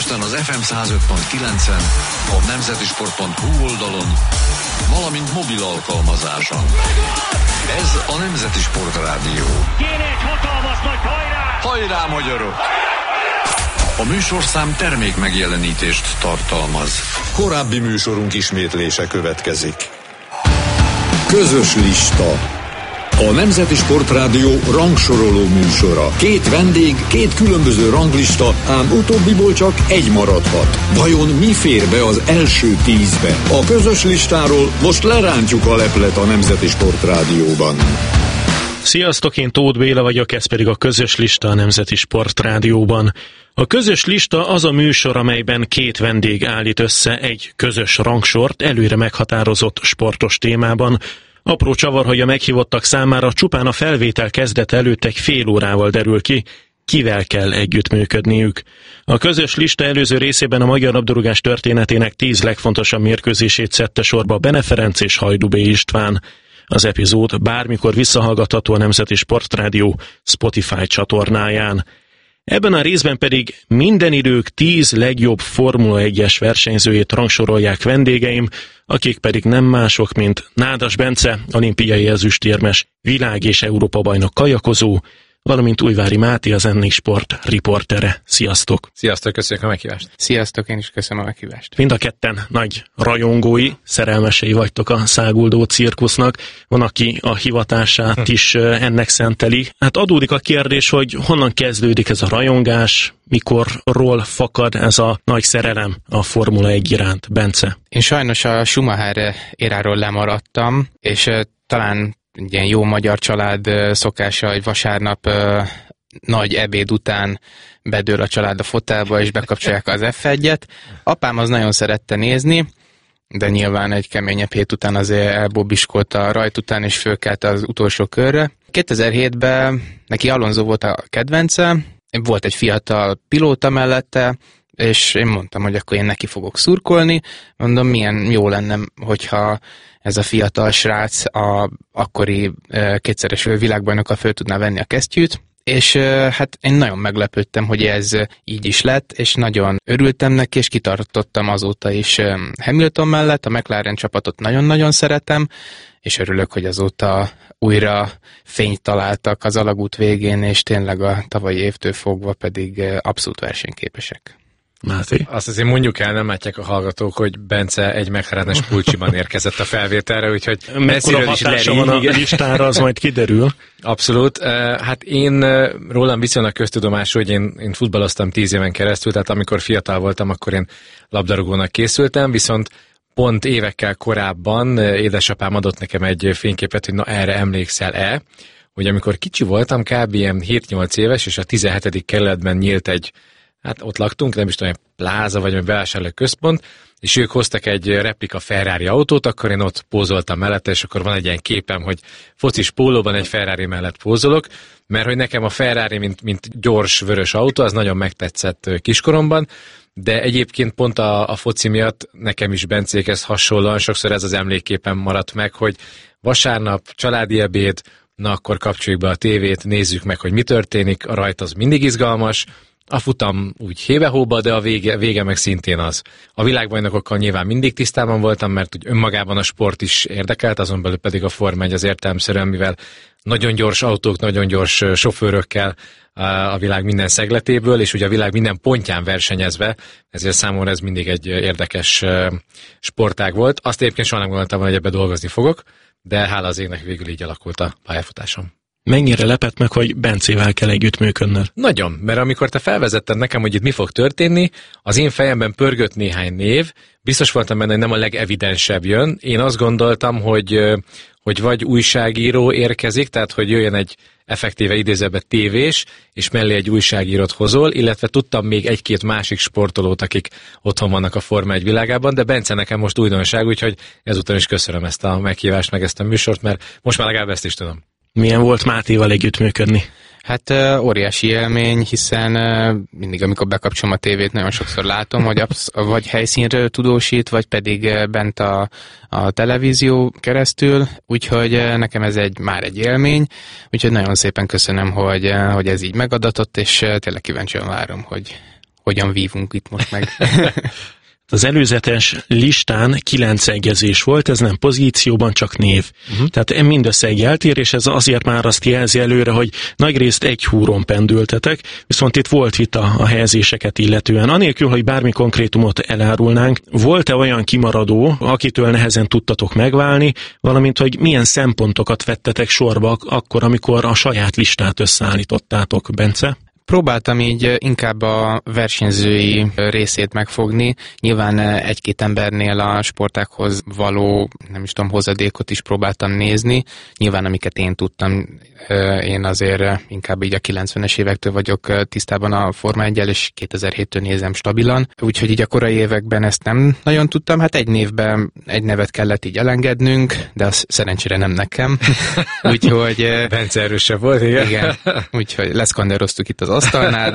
Budapesten az FM 105.9-en, a nemzetisport.hu oldalon, valamint mobil alkalmazáson. Ez a Nemzeti Sport Rádió. Kéne egy hatalmas nagy hajrá! Hajrá, magyarok! A műsorszám termék megjelenítést tartalmaz. Korábbi műsorunk ismétlése következik. Közös lista. A Nemzeti Sport Rádió rangsoroló műsora. 2 vendég, 2 különböző ranglista, ám utóbbiból csak egy maradhat. Vajon mi fér be az első 10-be? A közös listáról most lerántjuk a leplet a Nemzeti Sport Rádióban. Sziasztok, én Tóth Béla vagyok, ez pedig a közös lista a Nemzeti Sport Rádióban. A közös lista az a műsor, amelyben 2 vendég állít össze egy közös rangsort előre meghatározott sportos témában. Apró csavar, hogy a meghívottak számára csupán a felvétel kezdete előtt egy fél órával derül ki, kivel kell együttműködniük. A közös lista előző részében a magyar labdarúgás történetének 10 legfontosabb mérkőzését szedte sorba Bene Ferenc és Hajdú István. Az epizód bármikor visszahallgatható a Nemzeti Sport Rádió Spotify csatornáján. Ebben a részben pedig minden idők 10 legjobb Formula 1-es versenyzőjét rangsorolják vendégeim, akik pedig nem mások, mint Nádas Bence, olimpiai ezüstérmes, világ- és Európa-bajnok kajakozó, valamint Újvári Máté, az NN Sport riportere. Sziasztok! Sziasztok, köszönjük a meghívást! Sziasztok, én is köszönöm a meghívást! Mind a ketten nagy rajongói, szerelmesei vagytok a száguldó cirkusznak. Van, aki a hivatását is ennek szenteli. Hát adódik a kérdés, hogy honnan kezdődik ez a rajongás, mikorról fakad ez a nagy szerelem a Formula 1 iránt, Bence? Én sajnos a Schumacher éráról lemaradtam, és talán ilyen jó magyar család szokása, hogy vasárnap nagy ebéd után bedől a család a fotelba, és bekapcsolják az F1-et. Apám az nagyon szerette nézni, de nyilván egy keményebb hét után azért elbobiskolt a rajt után, és fölkelt az utolsó körre. 2007-ben neki Alonso volt a kedvence, volt egy fiatal pilóta mellette, és én mondtam, hogy akkor én neki fogok szurkolni. Mondom, milyen jó lenne, hogyha ez a fiatal srác a akkori 2-szeres világbajnokkal föl tudná venni a kesztyűt, és hát én nagyon meglepődtem, hogy ez így is lett, és nagyon örültem neki, és kitartottam azóta is Hamilton mellett, a McLaren csapatot nagyon-nagyon szeretem, és örülök, hogy azóta újra fényt találtak az alagút végén, és tényleg a tavalyi évtől fogva pedig abszolút versenyképesek. Máté? Azt azért mondjuk el, nem látják a hallgatók, hogy Bence egy McLaren-es pulcsiban érkezett a felvételre, úgyhogy mekkora hatása van a listára, az majd kiderül. Abszolút. Hát én rólam viszonylag köztudomású, hogy én futballoztam 10 éven keresztül, tehát amikor fiatal voltam, akkor én labdarúgónak készültem, viszont pont évekkel korábban édesapám adott nekem egy fényképet, hogy na erre emlékszel-e, hogy amikor kicsi voltam, kb. 7-8 éves, és a 17. kerületben nyílt egy, hát ott laktunk, nem is tudom, egy pláza vagy egy bevásárló központ, és ők hoztak egy replika Ferrari autót, akkor én ott pózoltam mellette, és akkor van egy ilyen képem, hogy focis pólóban egy Ferrari mellett pózolok, mert hogy nekem a Ferrari, mint gyors vörös autó, az nagyon megtetszett kiskoromban, de egyébként pont a foci miatt nekem is Bencékhez hasonlóan sokszor ez az emlékképen maradt meg, hogy vasárnap családi ebéd, na akkor kapcsoljuk be a tévét, nézzük meg, hogy mi történik, a rajt az mindig izgalmas, a futam úgy hébe-hóba, de a vége meg szintén az. A világbajnokokkal nyilván mindig tisztában voltam, mert úgy önmagában a sport is érdekelt, azon belül pedig a Forma 1 az értelemszerűen, mivel nagyon gyors autók, nagyon gyors sofőrökkel a világ minden szegletéből, és ugye a világ minden pontján versenyezve, ezért számomra ez mindig egy érdekes sportág volt. Azt egyébként soha nem gondoltam, hogy ebbe dolgozni fogok, de hála az égnek végül így alakult a pályafutásom. Mennyire lepett meg, hogy Bencével kell együttműködnöd? Nagyon, mert amikor te felvezetted nekem, hogy itt mi fog történni, az én fejemben pörgött néhány név, biztos voltam benne, hogy nem a legevidensebb jön. Én azt gondoltam, hogy vagy újságíró érkezik, tehát hogy jöjjön egy effektíve idézőben tévés, és mellé egy újságírót hozol, illetve tudtam még 1-2 másik sportolót, akik otthon vannak a Forma 1 világában, de Bence nekem most újdonság, úgyhogy ezúttal is köszönöm ezt a meghívást, meg ezt a műsort, mert most már legalább ezt is tudom. Milyen volt Mátéval együttműködni? Hát óriási élmény, hiszen mindig, amikor bekapcsolom a tévét, nagyon sokszor látom, hogy vagy helyszínről tudósít, vagy pedig bent a televízió keresztül, úgyhogy nekem ez már egy élmény, úgyhogy nagyon szépen köszönöm, hogy ez így megadatott, és tényleg kíváncsian várom, hogy hogyan vívunk itt most meg. Az előzetes listán 9 egyezés volt, ez nem pozícióban, csak név. Tehát mindössze egy eltérés, ez azért már azt jelzi előre, hogy nagyrészt egy húron pendültetek, viszont itt volt vita a helyezéseket illetően. Anélkül, hogy bármi konkrétumot elárulnánk, volt-e olyan kimaradó, akitől nehezen tudtatok megválni, valamint, hogy milyen szempontokat vettetek sorba akkor, amikor a saját listát összeállítottátok, Bence? Próbáltam így inkább a versenyzői részét megfogni. Nyilván egy-két embernél a sportákhoz való, nem is tudom, hozadékot is próbáltam nézni. Nyilván amiket én tudtam, én azért inkább így a 90-es évektől vagyok tisztában a Forma 1-el, és 2007-től nézem stabilan. Úgyhogy így a korai években ezt nem nagyon tudtam. Hát egy névben egy nevet kellett így elengednünk, de az szerencsére nem nekem. Úgyhogy... Bence erősebb volt, igen. Igen, úgyhogy leszkanderoztuk itt az asztalnál,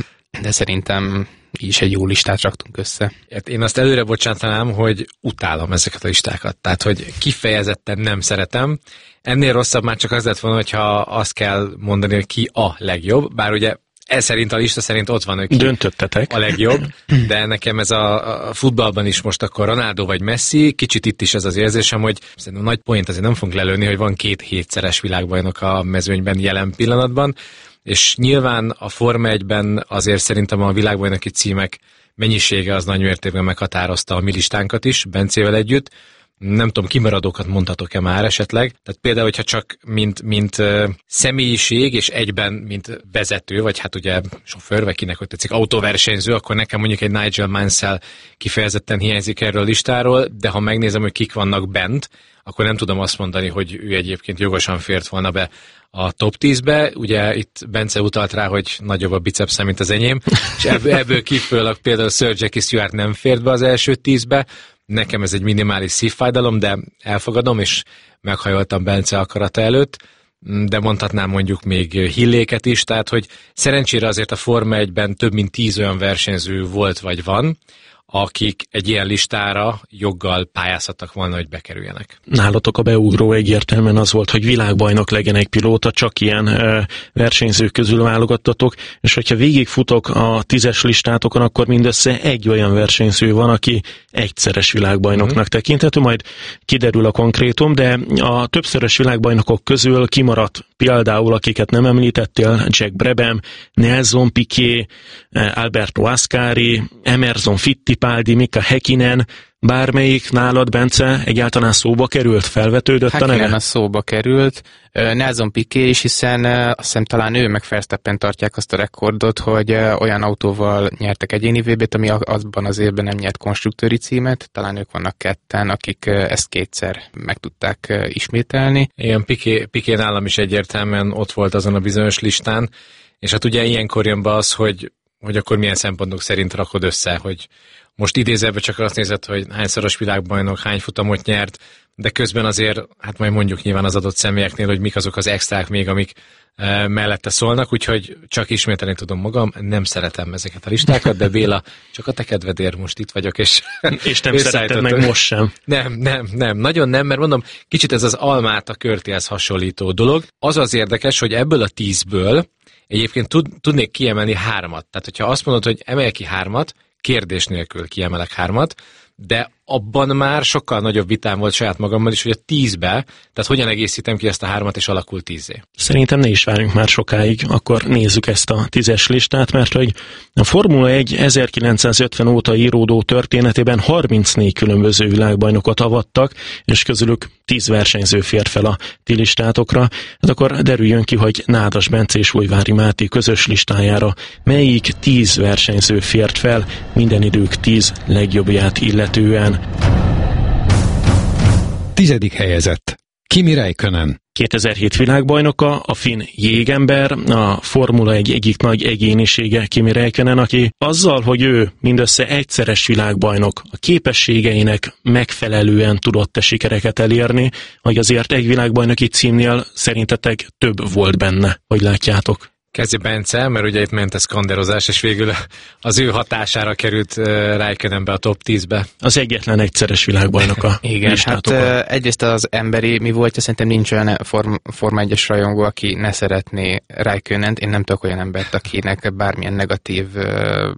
de szerintem így is egy jó listát raktunk össze. Én azt előre bocsátanám, hogy utálom ezeket a listákat. Tehát, hogy kifejezetten nem szeretem. Ennél rosszabb már csak az lett volna, hogyha azt kell mondani, hogy ki a legjobb. Bár ugye ez szerint a lista szerint ott van, hogy ki döntöttetek a legjobb, de nekem ez a futballban is most akkor Ronaldo vagy Messi, kicsit itt is ez az érzésem, hogy szerintem nagy point azért nem fogunk lelőni, hogy van 2 hétszeres világbajnok a mezőnyben jelen pillanatban, és nyilván a Forma 1-ben azért szerintem a világbajnoki címek mennyisége az nagy mértékben meghatározta a mi listánkat is, Bencével együtt. Nem tudom, kimaradókat mondhatok-e már esetleg. Tehát például, hogyha csak mint személyiség, és egyben mint vezető, vagy hát ugye sofőr, vagy kinek hogy tetszik, autóversenyző, akkor nekem mondjuk egy Nigel Mansell kifejezetten hiányzik erről a listáról, de ha megnézem, hogy kik vannak bent, akkor nem tudom azt mondani, hogy ő egyébként jogosan fért volna be a top 10-be. Ugye itt Bence utalt rá, hogy nagyobb a bicepszem, mint az enyém, és ebből kifolyólag például Sir Jackie Stewart nem fért be az első 10-be. Nekem ez egy minimális szívfájdalom, de elfogadom, és meghajoltam Bence akarata előtt, de mondhatnám mondjuk még Hilléket is, tehát hogy szerencsére azért a Forma 1-ben több mint 10 olyan versenyző volt vagy van, akik egy ilyen listára joggal pályázhattak volna, hogy bekerüljenek. Nálatok a beugró egyértelműen az volt, hogy világbajnok legyen egy pilóta, csak ilyen versenyzők közül válogattatok, és hogyha végigfutok a 10-es listátokon, akkor mindössze egy olyan versenyző van, aki egyszeres világbajnoknak tekinthető, majd kiderül a konkrétum, de a többszörös világbajnokok közül kimaradt például, akiket nem említettél, Jack Brabham, Nelson Piquet, Alberto Ascari, Emerson Fittipaldi, Mika Häkkinen, bármelyik nálad, Bence, egyáltalán szóba került, felvetődött a neve? Häkkinen szóba került, Nelson Piquet is, hiszen azt hiszem talán ő meg Verstappen tartják azt a rekordot, hogy olyan autóval nyertek egyéni VB-t, ami azban az évben nem nyert konstruktőri címet, talán ők vannak ketten, akik ezt 2-szer meg tudták ismételni. Igen, Piquet nálam is egyértelműen ott volt azon a bizonyos listán, és hát ugye ilyenkor jön be az, hogy akkor milyen szempontok szerint rakod össze, hogy most idézőben csak azt nézed, hogy hányszoros világbajnok, hány futamot nyert, de közben azért, hát majd mondjuk nyilván az adott személyeknél, hogy mik azok az extrák még, amik mellette szólnak, úgyhogy csak ismételni tudom magam, nem szeretem ezeket a listákat, de Béla, csak a te kedvedért most itt vagyok, és nem szereted meg most sem. Nem, nagyon nem, mert mondom, kicsit ez az almát a körtéhez hasonlító dolog. Az érdekes, hogy ebből a 10-ből egyébként tudnék kiemelni 3. Tehát, hogyha azt mondod, hogy emelj ki 3, kérdés nélkül kiemelek 3, de abban már sokkal nagyobb vitám volt saját magammal is, hogy a 10-be, tehát hogyan egészítem ki ezt a 3 és alakul 10-é. Szerintem ne is várjunk már sokáig, akkor nézzük ezt a 10-es listát, mert hogy a Formula 1 1950 óta íródó történetében 34 különböző világbajnokot avattak, és közülük 10 versenyző fér fel a ti listátokra. Hát akkor derüljön ki, hogy Nádas Bence és Újvári Máté közös listájára melyik 10 versenyző fért fel minden idők 10 legjobbját illetően. 10. helyezett. Kimi Räikkönen. 2007 világbajnoka, a finn jégember, a Formula 1 egyik nagy egyénisége Kimi Räikkönen, aki azzal, hogy ő mindössze egyszeres világbajnok, a képességeinek megfelelően tudott sikereket elérni, hogy azért egy világbajnoki címnél szerintetek több volt benne, hogy látjátok? Kezdje Bence, mert ugye itt ment a szkanderozás, és végül az ő hatására került Räikkönenbe a top 10-be. Az egyetlen egyszeres világbajnoka. Igen, hát egyrészt az emberi mi voltja, szerintem nincs olyan Forma 1-es rajongó, aki ne szeretné Räikkönent. Én nem tudok olyan embert, akinek bármilyen negatív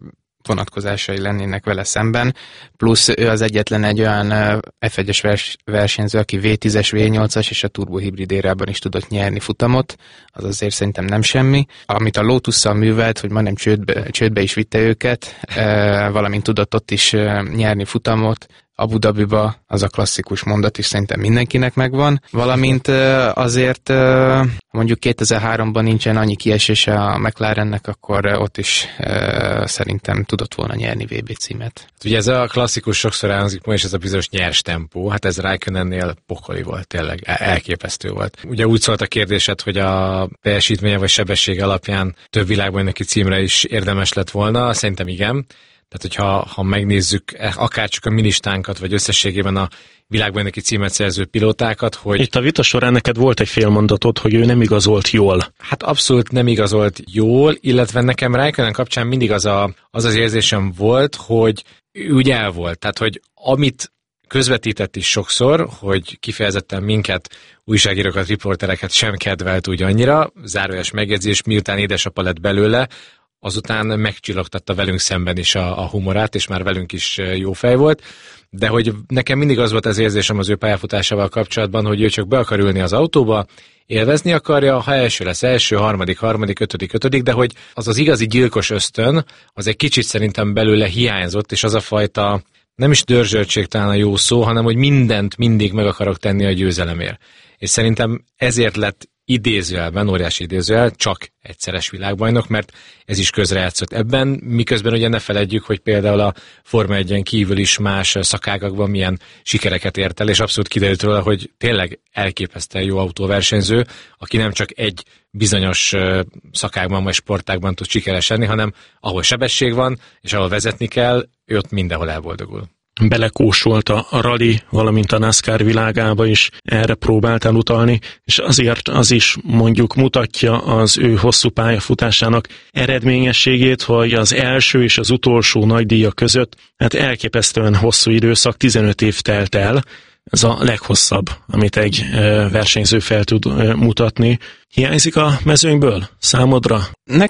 vonatkozásai lennének vele szemben, plusz ő az egyetlen egy olyan F1-es versenyző, aki V10-es, V8-as és a turbohibrid érában is tudott nyerni futamot, az azért szerintem nem semmi. Amit a Lotusszal művelt, hogy majdnem csődbe is vitte őket, valamint tudott ott is nyerni futamot, Abu Dhabiba, az a klasszikus mondat is szerintem mindenkinek megvan, valamint azért mondjuk 2003-ban nincsen annyi kiesése a McLarennek, akkor ott is szerintem tudott volna nyerni VB címet. Ugye ez a klasszikus sokszor elhangzik ma, és ez a bizonyos nyers tempó, hát ez Raikkonennél pokoli volt, tényleg elképesztő volt. Ugye úgy szólt a kérdésed, hogy a teljesítménye vagy sebessége alapján több világbajnoki címre is érdemes lett volna, szerintem igen. Tehát, hogyha megnézzük akár csak a ministánkat, vagy összességében a világbajnoki címet szerző pilótákat, hogy... Itt a vita során neked volt egy félmondatod, hogy ő nem igazolt jól. Hát abszolút nem igazolt jól, illetve nekem Raikkonen kapcsán mindig az érzésem volt, hogy ő úgy el volt. Tehát, hogy amit közvetített is sokszor, hogy kifejezetten minket, újságírókat, riportereket sem kedvelt úgy annyira, zárójeles megjegyzés, miután édesapa lett belőle, azután megcsillogtatta velünk szemben is a humorát, és már velünk is jó fej volt, de hogy nekem mindig az volt az érzésem az ő pályafutásával kapcsolatban, hogy ő csak be akar ülni az autóba, élvezni akarja, ha első lesz első, harmadik, ötödik, de hogy az igazi gyilkos ösztön, az egy kicsit szerintem belőle hiányzott, és az a fajta, nem is dörzsöltség talán a jó szó, hanem hogy mindent mindig meg akarok tenni a győzelemért. És szerintem ezért lett idézőjelben, óriási idézőjel, csak egyszeres világbajnok, mert ez is közrejátszott ebben, miközben ugye ne feledjük, hogy például a Forma 1-en kívül is más szakágakban milyen sikereket ért el, és abszolút kiderült róla, hogy tényleg elképesztően jó autóversenyző, aki nem csak egy bizonyos szakágban vagy sportágban tud sikeres lenni, hanem ahol sebesség van, és ahol vezetni kell, ő ott mindenhol elboldogul. Belekósolt a rally, valamint a NASCAR világába is, erre próbáltál utalni, és azért az is mondjuk mutatja az ő hosszú pályafutásának eredményességét, hogy az első és az utolsó nagydíjak között hát elképesztően hosszú időszak, 15 év telt el, ez a leghosszabb, amit egy versenyző fel tud mutatni. Hiányzik a mezőnyből számodra?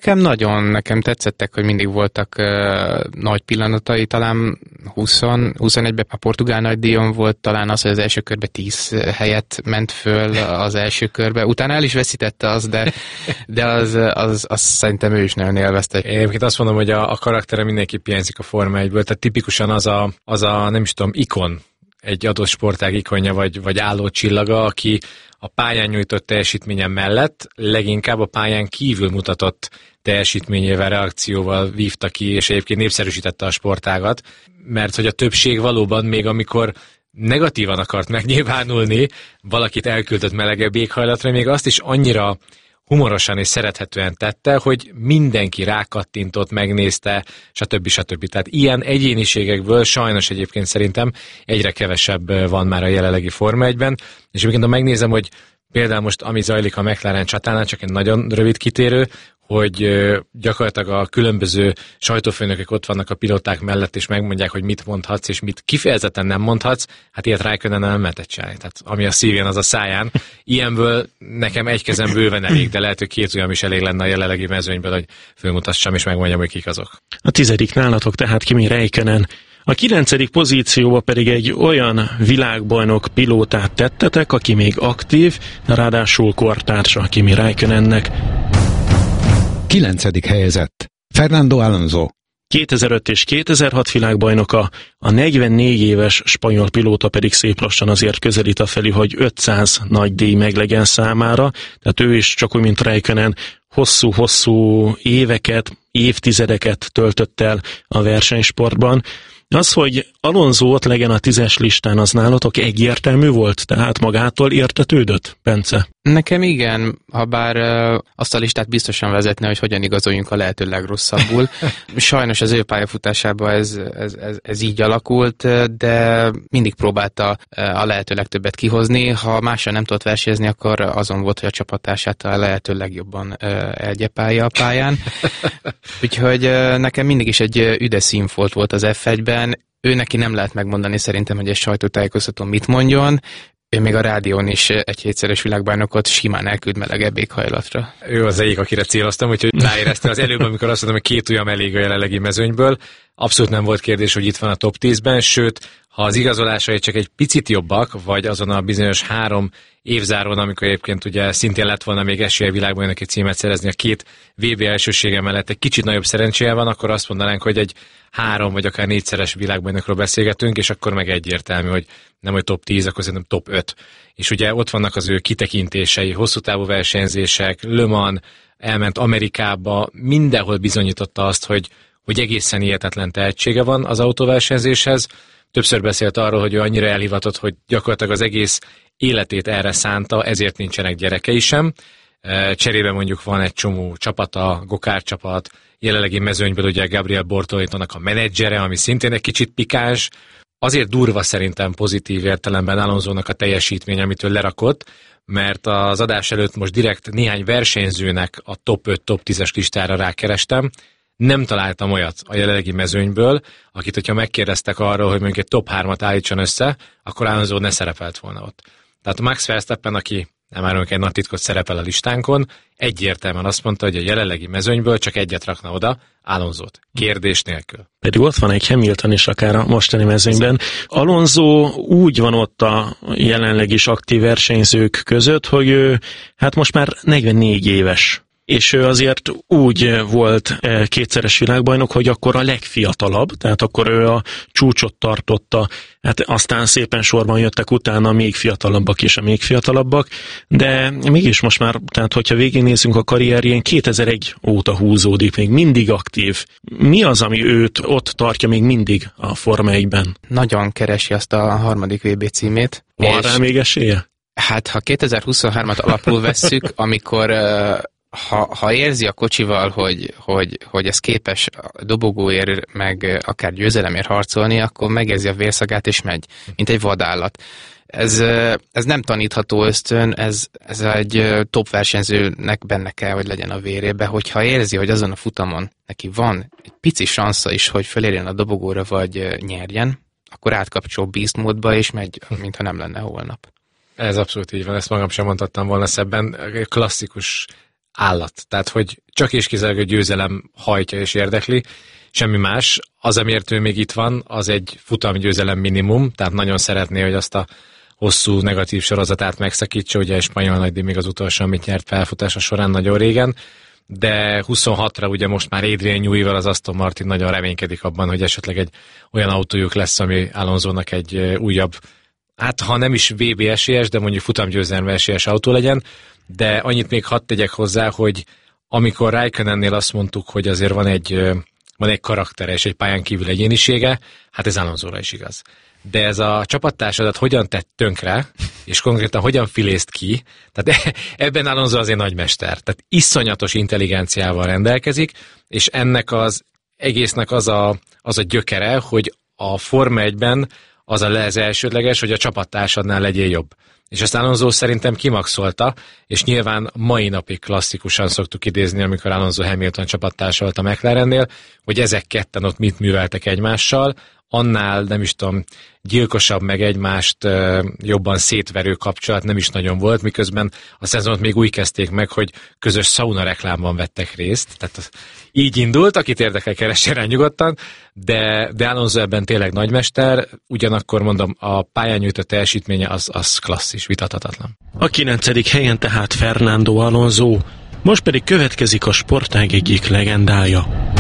Nekem tetszettek, hogy mindig voltak nagy pillanatai, talán 21-ben a portugál nagydíjon volt talán az, hogy az első körbe 10 helyet ment föl az első körbe. Utána el is veszítette az, de az szerintem ő is nagyon élvezte. Én azt mondom, hogy a karaktere mindenképp hiányzik a Forma 1-ből, tehát tipikusan az a nem is tudom, ikon, egy adott sportág ikonja, vagy álló csillaga, aki a pályán nyújtott teljesítménye mellett leginkább a pályán kívül mutatott teljesítményével, reakcióval vívta ki, és egyébként népszerűsítette a sportágat, mert hogy a többség valóban még amikor negatívan akart megnyilvánulni, valakit elküldött melegebb éghajlatra, még azt is annyira humorosan és szerethetően tette, hogy mindenki rákattintott, megnézte, stb. Tehát ilyen egyéniségekből sajnos egyébként szerintem egyre kevesebb van már a jelenlegi Forma 1-ben, és egyébként ha megnézem, hogy például most ami zajlik a McLaren csatánál, csak egy nagyon rövid kitérő, hogy gyakorlatilag a különböző sajtófőnökök ott vannak a pilóták mellett, és megmondják, hogy mit mondhatsz, és mit kifejezetten nem mondhatsz, hát ilyet Raikkonen nem lehetett csinálni. Tehát ami a szívén, az a száján. Ilyenből nekem egy kezem bőven elég, de lehet, hogy 2 ujjam is elég lenne a jelenlegi mezőnyből, hogy fölmutassam, és megmondjam, hogy kik azok. A 10. nálatok tehát Kimi Räikkönen. A 9. pozícióba pedig egy olyan világbajnok pilótát tettetek, aki még aktív, ráadásul kortársa Kimi Räikkönennek. 9. helyezett Fernando Alonso. 2005 és 2006 világbajnoka, a 44 éves spanyol pilóta pedig szép lassan azért közelít afelé, hogy 500 nagy díj meglegyen számára, tehát ő is csak úgy, mint Räikkönen, hosszú-hosszú éveket, évtizedeket töltött el a versenysportban. Az, hogy Alonso ott legyen a 10-es listán, az nálatok egyértelmű volt? Tehát magától értetődött, Bence? Nekem igen, habár azt a listát biztosan vezetne, hogy hogyan igazoljunk a lehető legrosszabbul. Sajnos az ő pályafutásában ez így alakult, de mindig próbálta a lehető legtöbbet kihozni. Ha mással nem tudott versenyezni, akkor azon volt, hogy a csapattársát a lehető legjobban elgyepálja a pályán. Úgyhogy nekem mindig is egy üdes színfolt volt az F1-ben. Ő neki nem lehet megmondani szerintem, hogy egy sajtótájékoztatón mit mondjon. Ő még a rádión is egy 7-szeres világbajnokot simán elküld melegebb éghajlatra. Ő az egyik, akire céloztam, úgyhogy ráérezte az előbb, amikor azt mondtam, hogy 2 ujjam elég a jelenlegi mezőnyből. abszolút nem volt kérdés, hogy itt van a top 10-ben, sőt, ha az igazolásai csak egy picit jobbak, vagy azon a bizonyos 3 évzáron, amikor egyébként ugye szintén lett volna még esélye világbajnoki címet szerezni, a 2 VB elsősége mellett egy kicsit nagyobb szerencséje van, akkor azt mondanánk, hogy egy 3 vagy akár 4-szeres világbajnokról beszélgetünk, és akkor meg egyértelmű, hogy nem hogy top 10, akkor szerintem top 5. És ugye ott vannak az ő kitekintései, hosszú távú versenyzések, Le Mans, elment Amerikába, mindenhol bizonyította azt, hogy egészen hihetetlen tehetsége van az autóversenyzéshez. Többször beszélt arról, hogy ő annyira elhivatott, hogy gyakorlatilag az egész életét erre szánta, ezért nincsenek gyerekei sem. Cserébe mondjuk van egy csomó csapata, gokár csapat, jelenlegi mezőnyből ugye Gabriel Bortolitónak a menedzsere, ami szintén egy kicsit pikáns. Azért durva szerintem pozitív értelemben Alonsónak a teljesítmény, amit ő lerakott, mert az adás előtt most direkt néhány versenyzőnek a top 5, top 10-es listára rákerestem. Nem találtam olyat a jelenlegi mezőnyből, akit, hogyha megkérdeztek arról, hogy mondjuk egy top 3-at állítson össze, akkor Alonso ne szerepelt volna ott. Tehát Max Verstappen, aki nem árulunk egy nagy titkot, szerepel a listánkon, egyértelműen azt mondta, hogy a jelenlegi mezőnyből csak egyet rakna oda, Alonsót. Kérdés nélkül. Pedig ott van egy Hamilton is akár a mostani mezőnyben. Alonso úgy van ott a jelenleg is aktív versenyzők között, hogy ő hát most már 44 éves. És ő azért úgy volt 2-szeres világbajnok, hogy akkor a legfiatalabb, tehát akkor ő a csúcsot tartotta, hát aztán szépen sorban jöttek utána még fiatalabbak és a még fiatalabbak, de mégis most már, tehát hogyha végignézzünk a karrierjén, 2001 óta húzódik, még mindig aktív. Mi az, ami őt ott tartja még mindig a Forma 1-ben? Nagyon keresi azt a 3. VB címét. Van rá még esélye? Hát, ha 2023-at alapul vesszük, amikor... Ha érzi a kocsival, hogy ez képes dobogóért, meg akár győzelemért harcolni, akkor megérzi a vérszagát és megy, mint egy vadállat. Ez nem tanítható ösztön, ez egy top versenyzőnek benne kell, hogy legyen a vérébe, hogyha érzi, hogy azon a futamon neki van egy pici sansza is, hogy felérjen a dobogóra, vagy nyerjen, akkor átkapcsol beast módba, és megy, mintha nem lenne holnap. Ez abszolút így van, ezt magam sem mondhattam volna szebben. Klasszikus állat. Tehát, hogy csak és kizárólag a győzelem hajtja és érdekli, semmi más. Az, amiért ő még itt van, az egy futamgyőzelem minimum, tehát nagyon szeretné, hogy azt a hosszú negatív sorozatát megszakítsa, ugye a spanyol nagydíj még az utolsó, amit nyert felfutása során nagyon régen, de 26-ra ugye most már Adrian Newey-vel az Aston Martin nagyon reménykedik abban, hogy esetleg egy olyan autójuk lesz, ami Alonsónak egy újabb, hát ha nem is VB esélyes, de mondjuk futamgyőzelem esélyes autó legyen, de annyit még hadd tegyek hozzá, hogy amikor Raikkonennél azt mondtuk, hogy azért van egy karaktere és egy pályán kívül egyénisége, hát ez Alonsóra is igaz. De ez a csapattársadat hogyan tett tönkre, és konkrétan hogyan filészt ki, tehát ebben Alonso azért nagymester. Tehát iszonyatos intelligenciával rendelkezik, és ennek az egésznek az a gyökere, hogy a Forma 1-ben az elsődleges, hogy a csapattársadnál legyél jobb. És ezt Alonso szerintem kimaxolta, és nyilván mai napig klasszikusan szoktuk idézni, amikor Alonso Hamilton csapattársa volt a McLarennél, hogy ezek ketten ott mit műveltek egymással, annál nem is tudom, gyilkosabb meg egymást jobban szétverő kapcsolat nem is nagyon volt, miközben a szezonot még úgy kezdték meg, hogy közös sauna reklámban vettek részt, tehát így indult, akit érdekel, keressen rá nyugodtan, de Alonso ebben tényleg nagymester, ugyanakkor mondom, a pályán nyújtott teljesítménye az klasszis, vitathatatlan. A 9. helyen tehát Fernando Alonso, most pedig következik a sportág egyik legendája.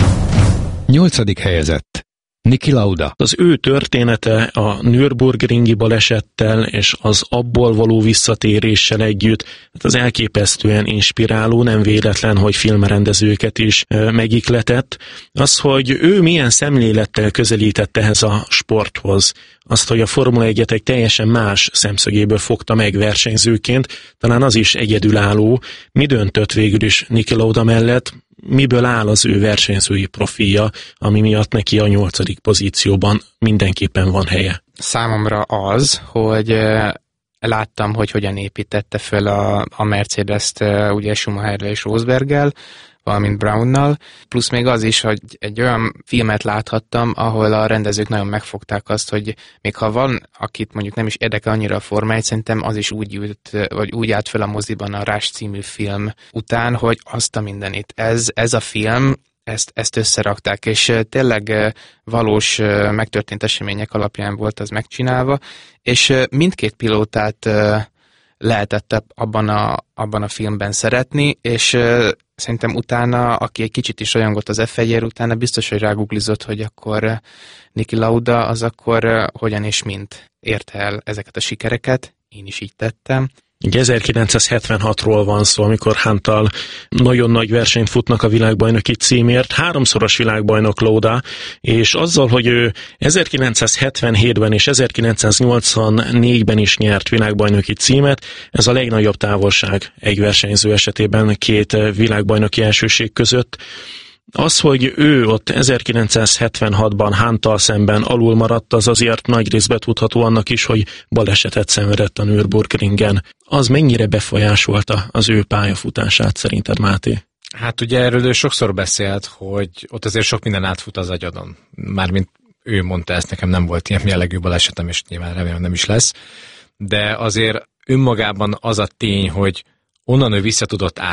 8. helyezett Niki Lauda. Az ő története a Nürburgringi balesettel és az abból való visszatéréssel együtt az elképesztően inspiráló, nem véletlen, hogy filmrendezőket is megikletett. Az, hogy ő milyen szemlélettel közelített ehhez a sporthoz, azt, hogy a Formula 1-et egy teljesen más szemszögéből fogta meg versenyzőként, talán az is egyedülálló. Mi döntött végül is Niki Lauda mellett? Miből áll az ő versenyzői profilja, ami miatt neki a 8. pozícióban mindenképpen van helye? Számomra az, hogy láttam, hogy hogyan építette föl a Mercedes-t ugye Schumacherrel és Rosberggel, valamint Brownnal, plusz még az is, hogy egy olyan filmet láthattam, ahol a rendezők nagyon megfogták azt, hogy még ha van, akit mondjuk nem is érdekel annyira a Forma 1, szerintem az is úgy állt fel a moziban a Rush című film után, hogy azt a mindenit. Ez a film, ezt összerakták, és tényleg valós megtörtént események alapján volt az megcsinálva, és mindkét pilótát lehetett abban a filmben szeretni, és szerintem utána, aki egy kicsit is rajongott az F1-ért, utána biztos, hogy ráguglizott, hogy akkor Niki Lauda az akkor hogyan és mint érte el ezeket a sikereket. Én is így tettem. 1976-ról van szó, amikor Hunttal nagyon nagy versenyt futnak a világbajnoki címért, 3-szoros világbajnok Lauda, és azzal, hogy ő 1977-ben és 1984-ben is nyert világbajnoki címet, ez a legnagyobb távolság egy versenyző esetében két világbajnoki elsőség között. Az, hogy ő ott 1976-ban Hunttal szemben alul maradt, az azért nagy részben tudható annak is, hogy balesetet szenvedett a Nürburgringen. Az mennyire befolyásolta az ő pályafutását szerinted, Máté? Hát ugye erről ő sokszor beszélt, hogy ott azért sok minden átfut az agyadon. Mármint ő mondta ezt, nekem nem volt ilyen jellegű balesetem, és nyilván remélem nem is lesz. De azért önmagában az a tény, hogy onnan ő vissza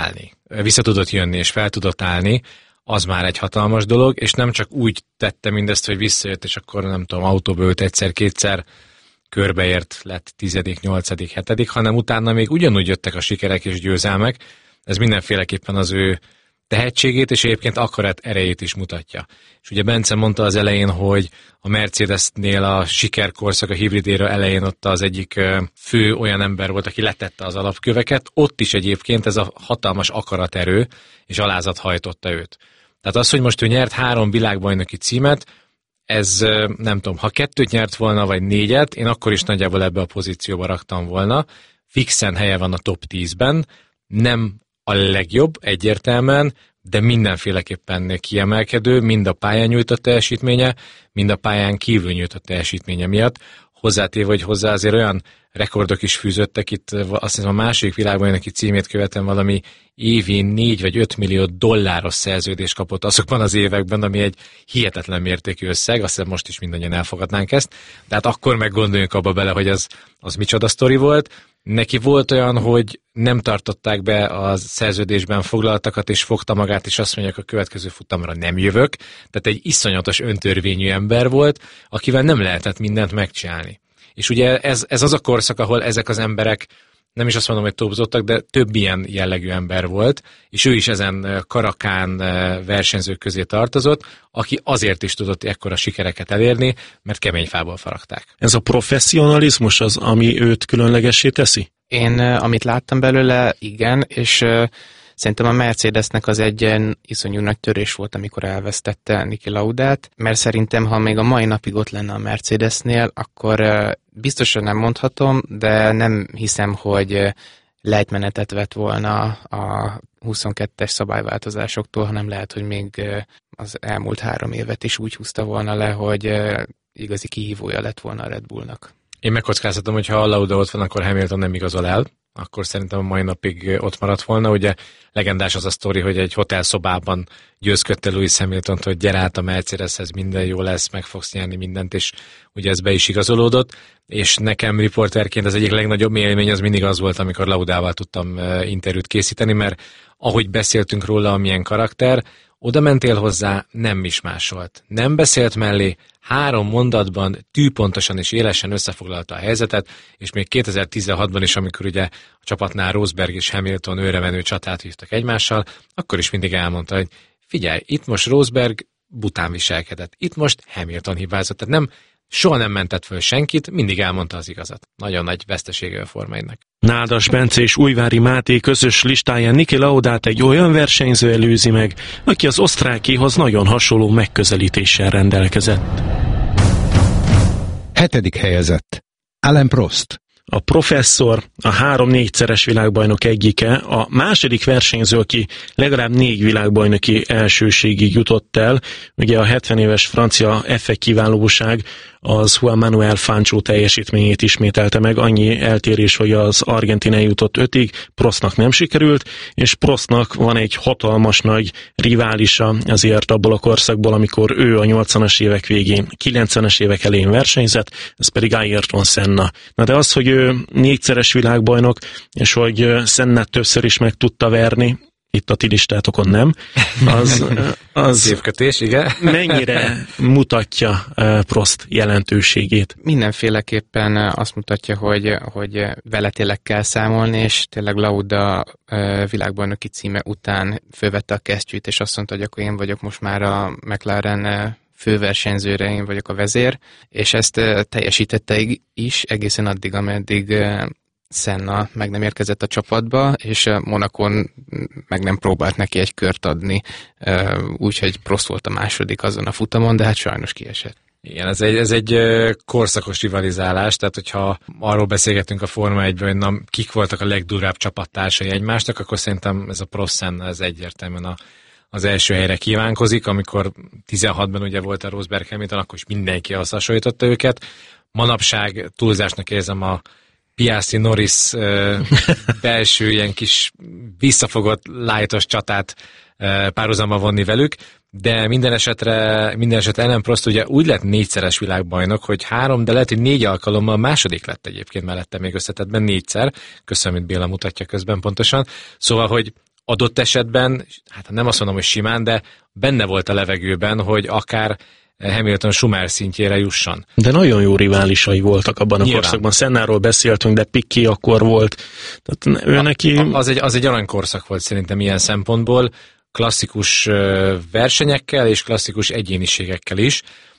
tudott jönni, és fel tudott állni, az már egy hatalmas dolog, és nem csak úgy tette mindezt, hogy visszajött, és akkor nem tudom, autóba ült egyszer-kétszer, körbeért, lett 10., 8., 7., hanem utána még ugyanúgy jöttek a sikerek és győzelmek. Ez mindenféleképpen az ő tehetségét, és egyébként akarat erejét is mutatja. És ugye Bence mondta az elején, hogy a Mercedesnél a sikerkorszak, a hibridéra elején ott az egyik fő olyan ember volt, aki letette az alapköveket, ott is egyébként ez a hatalmas akaraterő és alázat hajtotta őt. Tehát az, hogy most ő nyert 3 világbajnoki címet, ez nem tudom, ha 2 nyert volna, vagy 4, én akkor is nagyjából ebbe a pozícióba raktam volna. Fixen helye van a top 10-ben, nem a legjobb egyértelműen, de mindenféleképpen kiemelkedő, mind a pályán nyújtott teljesítménye, mind a pályán kívül nyújtott teljesítménye miatt. Hozzátéve, hogy hozzá azért olyan rekordok is fűzöttek, itt azt hiszem a második világbajnoki címét követően valami évi 4 vagy 5 millió dolláros szerződést kapott azokban az években, ami egy hihetetlen mértékű összeg, azt hiszem most is mindannyian elfogadnánk ezt, tehát akkor meg gondoljunk abba bele, hogy az micsoda sztori volt. Neki volt olyan, hogy nem tartották be a szerződésben foglaltakat, és fogta magát, és azt mondják, a következő futamra nem jövök. Tehát egy iszonyatos öntörvényű ember volt, akivel nem lehetett mindent megcsinálni. És ugye ez az a korszak, ahol ezek az emberek, nem is azt mondom, hogy topzottak, de több ilyen jellegű ember volt, és ő is ezen karakán versenyzők közé tartozott, aki azért is tudott ekkora sikereket elérni, mert kemény fából faragták. Ez a professzionalizmus az, ami őt különlegessé teszi? Én, amit láttam belőle, igen, és szerintem a Mercedesnek az egy iszonyú nagy törés volt, amikor elvesztette Niki Laudát, mert szerintem, ha még a mai napig ott lenne a Mercedesnél, akkor biztosan nem mondhatom, de nem hiszem, hogy lejtmenetet vett volna a 22-es szabályváltozásoktól, hanem lehet, hogy még az elmúlt 3 évet is úgy húzta volna le, hogy igazi kihívója lett volna a Red Bullnak. Én megkockáztatom, hogy ha a Lauda ott van, akkor Hamilton nem igazol el, akkor szerintem a mai napig ott maradt volna. Ugye legendás az a sztori, hogy egy hotelszobában győzködte Lewis Hamiltont, hogy gyere át a Mercedeshez, minden jó lesz, meg fogsz nyerni mindent, és ugye ez be is igazolódott, és nekem riporterként az egyik legnagyobb élmény az mindig az volt, amikor Laudával tudtam interjút készíteni, mert ahogy beszéltünk róla, amilyen karakter, oda mentél hozzá, nem is másolt. Nem beszélt mellé, 3 mondatban tűpontosan és élesen összefoglalta a helyzetet, és még 2016-ban is, amikor ugye a csapatnál Rosberg és Hamilton őremenő csatát hívtak egymással, akkor is mindig elmondta, hogy figyelj, itt most Rosberg bután viselkedett, itt most Hamilton hibázott, tehát soha nem mentett föl senkit, mindig elmondta az igazat. Nagyon nagy vesztesége a Forma 1-nek. Nádas Bence és Újvári Máté közös listáján Niki Laudát egy olyan versenyző előzi meg, aki az osztrákihoz nagyon hasonló megközelítéssel rendelkezett. 7. helyezett. Alain Prost. A professzor, a 3-4-szeres világbajnok egyike, a második versenyző, aki legalább 4 világbajnoki elsőségig jutott el. Ugye a 70 éves francia F1 kiválóság az Juan Manuel Fangio teljesítményét ismételte meg, annyi eltérés, hogy az argentin eljutott 5-ig, Prostnak nem sikerült, és Prostnak van egy hatalmas nagy riválisa azért abból a korszakból, amikor ő a 80-as évek végén, 90-es évek elején versenyzett, ez pedig Ayrton Senna. Na de az, hogy ő 4-szeres világbajnok, és hogy Sennát többször is meg tudta verni, itt a ti listátokon nem, az szépkötés, igen. mennyire mutatja Prost jelentőségét? Mindenféleképpen azt mutatja, hogy vele tényleg kell számolni, és tényleg Lauda világbajnoki címe után fölvette a kesztyűt, és azt mondta, hogy akkor én vagyok most már a McLaren főversenyzőre, én vagyok a vezér, és ezt teljesítette is egészen addig, ameddig Senna meg nem érkezett a csapatba, és Monacon meg nem próbált neki egy kört adni, úgyhogy Prost volt a második azon a futamon, de hát sajnos kiesett. Igen, ez egy korszakos rivalizálás, tehát hogyha arról beszélgetünk a Forma 1-ben, hogy kik voltak a legdurvább csapattársai egymásnak, akkor szerintem ez a Prost-Senna ez egyértelműen az első helyre kívánkozik, amikor 16-ban ugye volt a Rosberg Hamilton, akkor is mindenki ahhoz hasonlította őket. Manapság túlzásnak érzem a Piastri Norris belső ilyen kis visszafogott lightos csatát párhuzamba vonni velük, de minden esetre Alain Prost ugye úgy lett 4-szeres világbajnok, hogy 3, de lehet, hogy 4 alkalommal második lett egyébként mellette még összetettben 4-szer. Köszönöm, hogy Béla mutatja közben pontosan. Szóval, hogy adott esetben, hát nem azt mondom, hogy simán, de benne volt a levegőben, hogy akár Hamilton Schumacher szintjére jusson. De nagyon jó riválisai voltak abban a korszakban. Sennáról beszéltünk, de Piquet akkor volt. Tehát ő neki... Az egy aranykorszak volt szerintem ilyen szempontból, klasszikus versenyekkel és klasszikus egyéniségekkel is,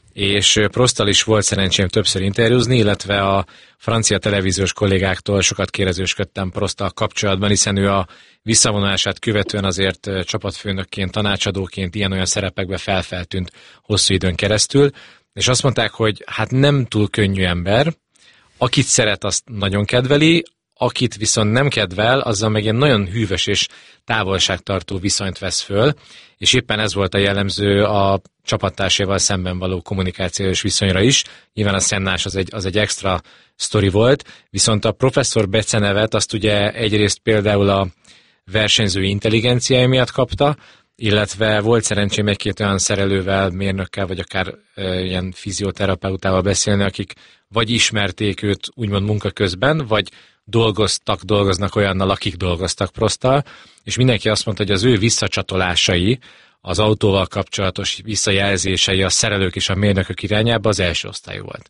és Prosttal is volt szerencsém többször interjúzni, illetve a francia televíziós kollégáktól sokat kérdezősködtem Prosttal kapcsolatban, hiszen ő a visszavonulását követően azért csapatfőnökként, tanácsadóként ilyen-olyan szerepekbe feltűnt hosszú időn keresztül, és azt mondták, hogy hát nem túl könnyű ember, akit szeret, azt nagyon kedveli, akit viszont nem kedvel, azzal meg ilyen nagyon hűvös és távolságtartó viszonyt vesz föl, és éppen ez volt a jellemző a csapattársával szemben való kommunikációs viszonyra is. Nyilván a Sennás az egy extra sztori volt, viszont a professzor becenevet azt ugye egyrészt például a versenyzői intelligenciája miatt kapta, illetve volt szerencsém egy-két olyan szerelővel, mérnökkel, vagy akár ilyen fizioterapeutával beszélni, akik vagy ismerték őt úgymond munka közben, vagy dolgoznak olyannal, akik dolgoztak Prosttal, és mindenki azt mondta, hogy az ő visszacsatolásai, az autóval kapcsolatos visszajelzései a szerelők és a mérnökök irányába az első osztály volt.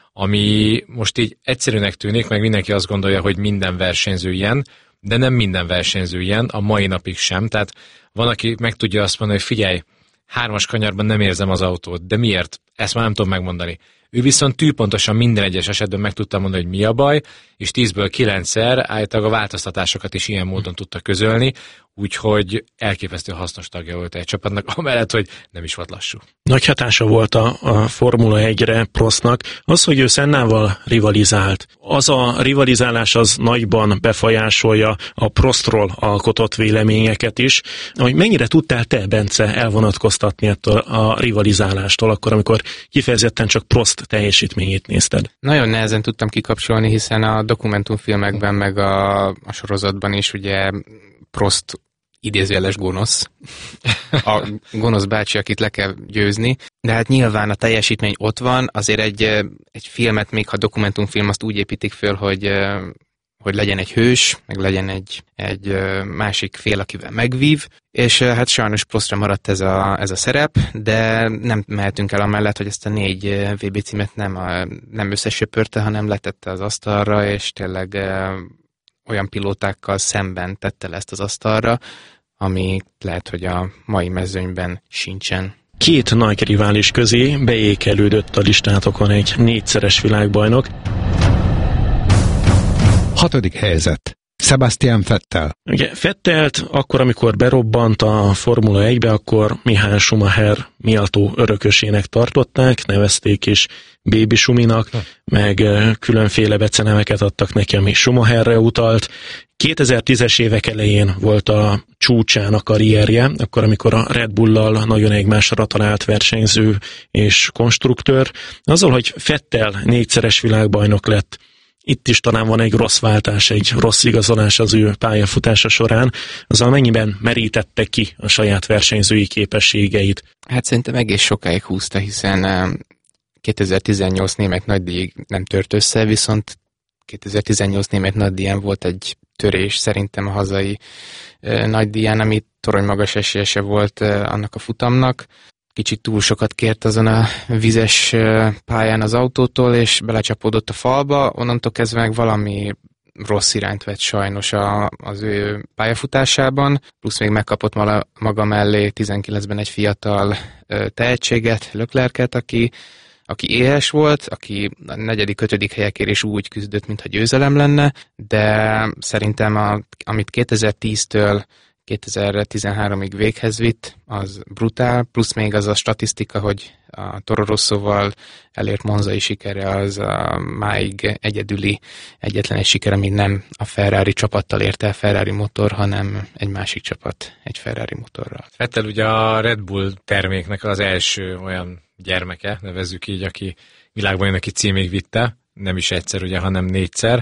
Ami most így egyszerűnek tűnik, meg mindenki azt gondolja, hogy minden versenyző ilyen, de nem minden versenyző ilyen, a mai napig sem. Tehát van, aki meg tudja azt mondani, hogy figyelj, 3-as kanyarban nem érzem az autót, de miért? Ezt már nem tudom megmondani. Ő viszont tűpontosan minden egyes esetben meg tudta mondani, hogy mi a baj, és 10-ből 9-szer állítólag a változtatásokat is ilyen módon tudta közölni, úgyhogy elképesztő hasznos tagja volt egy csapatnak, amellett, hogy nem is volt lassú. Nagy hatása volt a Formula 1-re Prostnak az, hogy ő Sennával rivalizált. Az a rivalizálás az nagyban befolyásolja a Prostról alkotott véleményeket is. Hogy mennyire tudtál te, Bence, elvonatkoztatni ettől a rivalizálástól, akkor, amikor kifejezetten csak Prost teljesítményét nézted? Nagyon nehezen tudtam kikapcsolni, hiszen a dokumentumfilmekben, meg a sorozatban is ugye Prost idézőjeles gonosz. A gonosz bácsi, akit le kell győzni. De hát nyilván a teljesítmény ott van, azért egy filmet, még ha dokumentumfilm, azt úgy építik föl, hogy legyen egy hős, meg legyen egy másik fél, akivel megvív, és hát sajnos Prostra maradt ez a szerep, de nem mehetünk el amellett, hogy ezt a 4 VB címet nem összesöpörte, hanem letette az asztalra, és tényleg olyan pilótákkal szemben tette le ezt az asztalra, ami lehet, hogy a mai mezőnyben sincsen. 2 nagy rivális közé beékelődött a listátokon egy 4-szeres világbajnok. 6. helyzet. Sebastian Vettel. Ugye Vettelt akkor, amikor berobbant a Formula 1-be, akkor Michael Schumacher méltó örökösének tartották, nevezték is Baby Schuminak, meg különféle beceneveket adtak neki, ami Schumacherre utalt. 2010-es évek elején volt a csúcsán a karrierje, akkor, amikor a Red Bull-lal nagyon egymásra talált versenyző és konstruktőr. Azzal, hogy Vettel 4-szeres világbajnok lett, itt is talán van egy rossz váltás, egy rossz igazolás az ő pályafutása során, azzal mennyiben merítette ki a saját versenyzői képességeit? Hát szerintem egész sokáig húzta, hiszen 2018 német nagydíj nem tört össze, viszont 2018 német nagydíján volt egy törés szerintem a hazai nagydíján, ami torony magas esélyese volt annak a futamnak. Kicsit túl sokat kért azon a vizes pályán az autótól, és belecsapódott a falba, onnantól kezdve meg valami rossz irányt vett sajnos az ő pályafutásában, plusz még megkapott maga mellé 19-ben egy fiatal tehetséget, Leclerc-et, aki éhes volt, aki a 4.-5. helyekért is úgy küzdött, mintha győzelem lenne, de szerintem amit 2010-től 2013-ig véghez vitt, az brutál, plusz még az a statisztika, hogy a Toro Rossóval elért monzai sikere az a máig egyetlen egy siker, ami nem a Ferrari csapattal ért el Ferrari motor, hanem egy másik csapat egy Ferrari motorral. Vettel ugye a Red Bull terméknek az első olyan gyermeke, nevezzük így, aki világbajnoki címig vitte, nem is egyszer ugye, hanem 4-szer.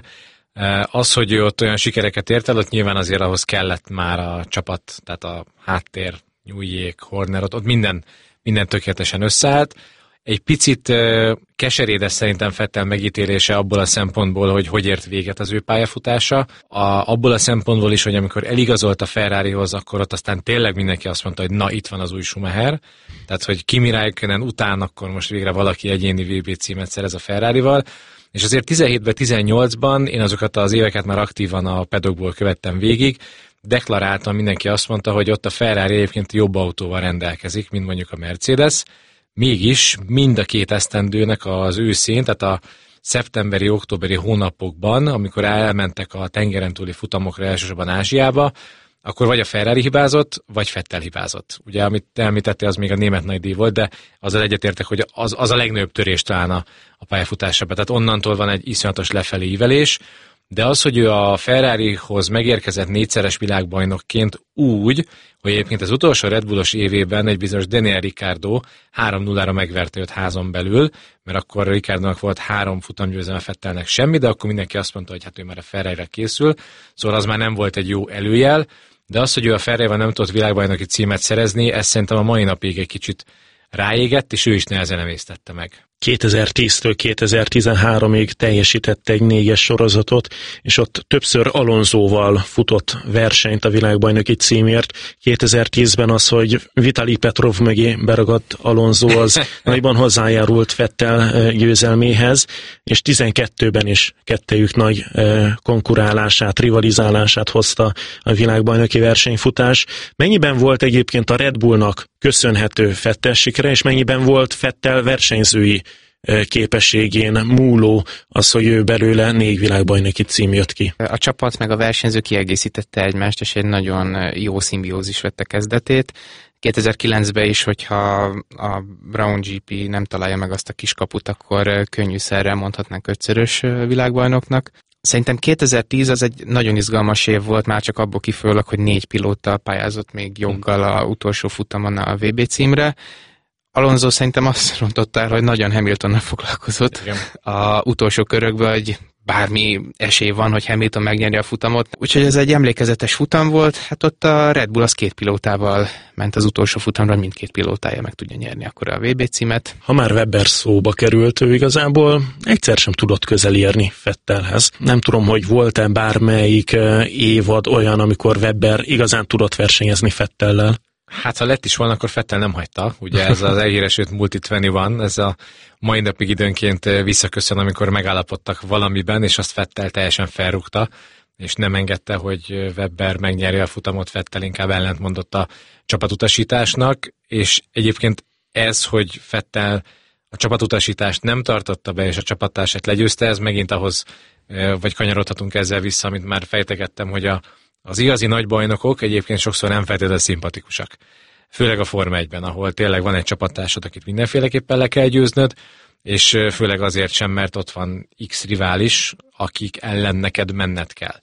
Az, hogy ő ott olyan sikereket ért el, ott nyilván azért ahhoz kellett már a csapat, tehát a háttér, nyújjék, Horner, ott minden tökéletesen összeállt. Egy picit keserédes szerintem Vettel megítélése abból a szempontból, hogy ért véget az ő pályafutása. Abból a szempontból is, hogy amikor eligazolt a Ferrarihoz, akkor ott aztán tényleg mindenki azt mondta, hogy na, itt van az új Schumacher. Tehát, hogy Kimi Räikkönen után akkor most végre valaki egyéni VB címet szerez a Ferrarival. És azért 17-ben, 18-ban én azokat az éveket már aktívan a paddockból követtem végig, deklaráltan mindenki azt mondta, hogy ott a Ferrari egyébként jobb autóval rendelkezik, mint mondjuk a Mercedes, mégis mind a két esztendőnek az őszén, tehát a szeptemberi, októberi hónapokban, amikor elmentek a tengeren túli futamokra, elsősorban Ázsiába, akkor vagy a Ferrari hibázott, vagy Vettel hibázott. Ugye, amit említettél, az még a német nagydíj volt, de azzal egyetértek, hogy az a legnagyobb törés talán a pályafutásában. Tehát onnantól van egy iszonyatos lefelé ívelés, de az, hogy ő a Ferrarihoz megérkezett 4-szeres világbajnokként úgy, hogy egyébként az utolsó Red Bullos évében egy bizonyos Daniel Ricciardo 3-0-ra megverte őt házon belül, mert akkor Ricciardónak volt 3 futamgyőzelme, Vettelnek semmi, de akkor mindenki azt mondta, hogy hát ő már a Ferrarira készül, szóval az már nem volt egy jó előjel, de az, hogy ő a Ferrarival nem tudott világbajnoki címet szerezni, ez szerintem a mai napig egy kicsit ráégett, és ő is nehezen emésztette meg. 2010-től 2013-ig teljesítette egy 4-es sorozatot, és ott többször Alonsóval futott versenyt a világbajnoki címért. 2010-ben az, hogy Vitali Petrov mögé beragadt Alonso, az nagyban hozzájárult Vettel győzelméhez, és 12-ben is kettejük nagy konkurálását, rivalizálását hozta a világbajnoki versenyfutás. Mennyiben volt egyébként a Red Bullnak köszönhető Vettel sikere, és mennyiben volt Vettel versenyzői képességén múló az, hogy ő belőle 4 világbajnoki cím jött ki? A csapat meg a versenyző kiegészítette egymást, és egy nagyon jó szimbiózis vette kezdetét. 2009-ben is, hogyha a Brown GP nem találja meg azt a kiskaput, akkor könnyűszerrel mondhatnánk 5-szörös világbajnoknak. Szerintem 2010 az egy nagyon izgalmas év volt, már csak abból kifolyólag, hogy 4 pilóta pályázott még joggal a utolsó futamon a VB címre. Alonso szerintem azt rontotta el, hogy nagyon Hamiltonnal foglalkozott. Igen. A utolsó körökben, hogy bármi esély van, hogy Hamilton megnyeri a futamot. Úgyhogy ez egy emlékezetes futam volt. Hát ott a Red Bull az 2 pilótával ment az utolsó futamra, mindkét pilótája meg tudja nyerni akkor a VB címet. Ha már Webber szóba került, ő igazából egyszer sem tudott közel érni Vettelhez. Nem tudom, hogy volt-e bármelyik évad olyan, amikor Webber igazán tudott versenyezni Vettellel. Hát ha lett is volna, akkor Vettel nem hagyta. Ugye ez az elhíresült Multi-21, ez a mai napig időnként visszaköszön, amikor megállapodtak valamiben, és azt Vettel teljesen felrúgta, és nem engedte, hogy Webber megnyerje a futamot, Vettel inkább ellentmondott a csapatutasításnak, és egyébként ez, hogy Vettel a csapatutasítást nem tartotta be, és a csapattársát legyőzte, ez megint ahhoz, vagy kanyarodhatunk ezzel vissza, amit már fejtegettem, hogy az igazi nagybajnokok egyébként sokszor nem feltétlenül szimpatikusak. Főleg a Forma 1-ben, ahol tényleg van egy csapattársad, akit mindenféleképpen le kell győznöd, és főleg azért sem, mert ott van X rivális, akik ellen neked menned kell.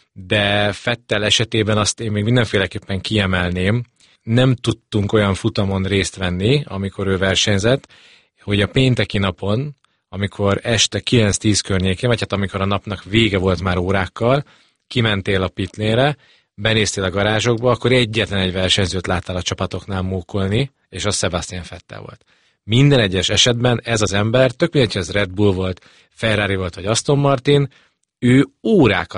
De Vettel esetében azt én még mindenféleképpen kiemelném, nem tudtunk olyan futamon részt venni, amikor ő versenyzett, hogy a pénteki napon, amikor este 9-10 környékén, vagy hát amikor a napnak vége volt már órákkal, kimentél a pitlére, benéztél a garázsokba, akkor egyetlen egy versenyzőt láttál a csapatoknál mókolni, és az Sebastian Vettel volt. Minden egyes esetben ez az ember, tök mindegy, hogy ez Red Bull volt, Ferrari volt, vagy Aston Martin, ő órákat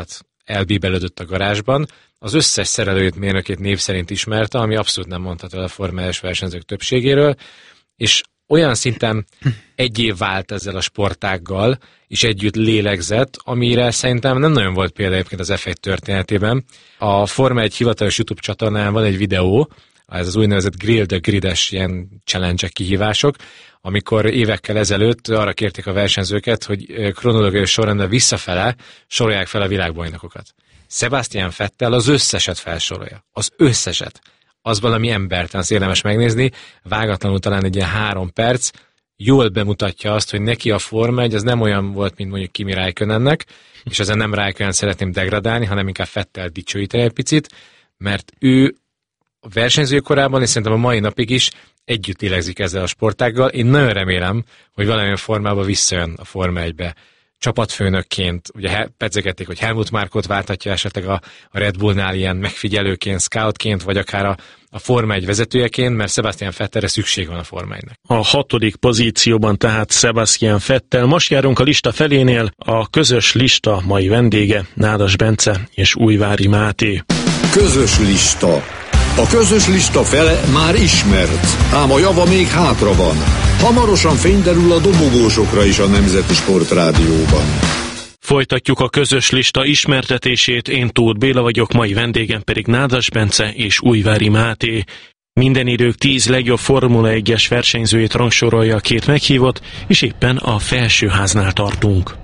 elbíbelődött a garázsban, az összes szerelőjét, mérnökét név szerint ismerte, ami abszolút nem mondható a Forma 1-es versenyzők többségéről, és olyan szinten egyé vált ezzel a sportággal, és együtt lélegzett, amire szerintem nem nagyon volt példa egyébként az F1 történetében. A Forma 1 hivatalos YouTube csatornán van egy videó, ez az úgynevezett Grill the Grid-es ilyen challenge-ek, kihívások, amikor évekkel ezelőtt arra kérték a versenyzőket, hogy kronológiai sorrendben visszafele sorolják fel a világbajnokokat. Sebastian Vettel az összeset felsorolja. Az összeset. Az valami embertelen, az érdemes megnézni, vágatlanul talán egy ilyen 3 perc, jól bemutatja azt, hogy neki a Forma 1 az nem olyan volt, mint mondjuk Kimi Räikkönennek, és ezen nem Räikkönen szeretném degradálni, hanem inkább Vettel dicsőíteni egy picit, mert ő a versenyző korában, és szerintem a mai napig is együtt lélegzik ezzel a sportággal. Én nagyon remélem, hogy valamilyen formában visszajön a Forma 1-be. Csapatfőnökként, ugye pedzegették, hogy Helmut Markót váltatja esetleg a Red Bullnál ilyen megfigyelőként, scoutként, vagy akár a Forma 1 vezetőjeként, mert Sebastian Vettelre szükség van a Forma 1-nek. A 6. pozícióban tehát Sebastian Vettel. Most járunk a lista felénél, a közös lista mai vendége Nádas Bence és Újvári Máté. Közös lista. A közös lista fele már ismert, ám a java még hátra van. Hamarosan fényderül a dobogósokra is a Nemzeti Sportrádióban. Folytatjuk a közös lista ismertetését, én Tóth Béla vagyok, mai vendégem pedig Nádas Bence és Újvári Máté. Minden idők 10 legjobb Formula 1-es versenyzőjét rangsorolja a két meghívott, és éppen a felsőháznál tartunk.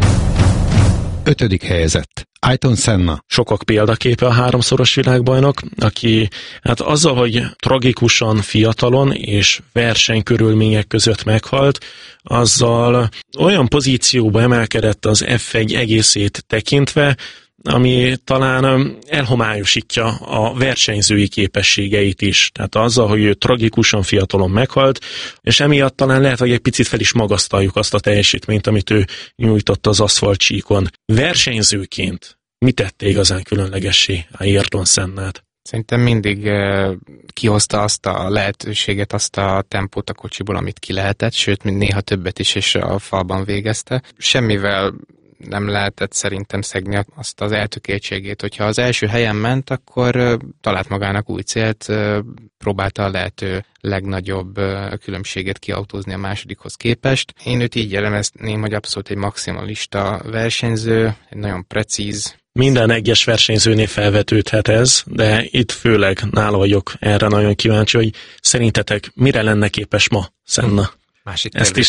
5. helyezett. Ayrton Senna. Sokak példaképe a 3-szoros világbajnok, aki hát azzal, hogy tragikusan fiatalon és versenykörülmények között meghalt, azzal olyan pozícióba emelkedett az F1 egészét tekintve, ami talán elhomályosítja a versenyzői képességeit is. Tehát azzal, hogy ő tragikusan fiatalon meghalt, és emiatt talán lehet, hogy egy picit fel is magasztaljuk azt a teljesítményt, amit ő nyújtott az aszfaltcsíkon. Versenyzőként mi tette igazán különlegessé Ayrton Sennát? Szerintem mindig kihozta azt a lehetőséget, azt a tempót a kocsiból, amit ki lehetett, sőt, néha többet is, és a falban végezte. Semmivel nem lehetett szerintem szegni azt az eltökéltségét, hogyha az első helyen ment, akkor talált magának új célt, próbálta a lehető legnagyobb különbséget kiautózni a másodikhoz képest. Én őt így jellemezném, hogy abszolút egy maximalista versenyző, egy nagyon precíz. Minden egyes versenyzőnél felvetődhet ez, de itt főleg nála vagyok erre nagyon kíváncsi, hogy szerintetek mire lenne képes ma Senna? Másik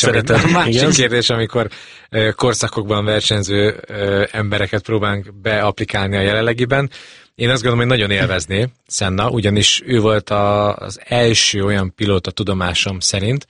kérdés, amikor korszakokban versenyző embereket próbálunk beaplikálni a jelenlegiben. Én azt gondolom, hogy nagyon élvezné Senna, ugyanis ő volt az első olyan pilóta tudomásom szerint,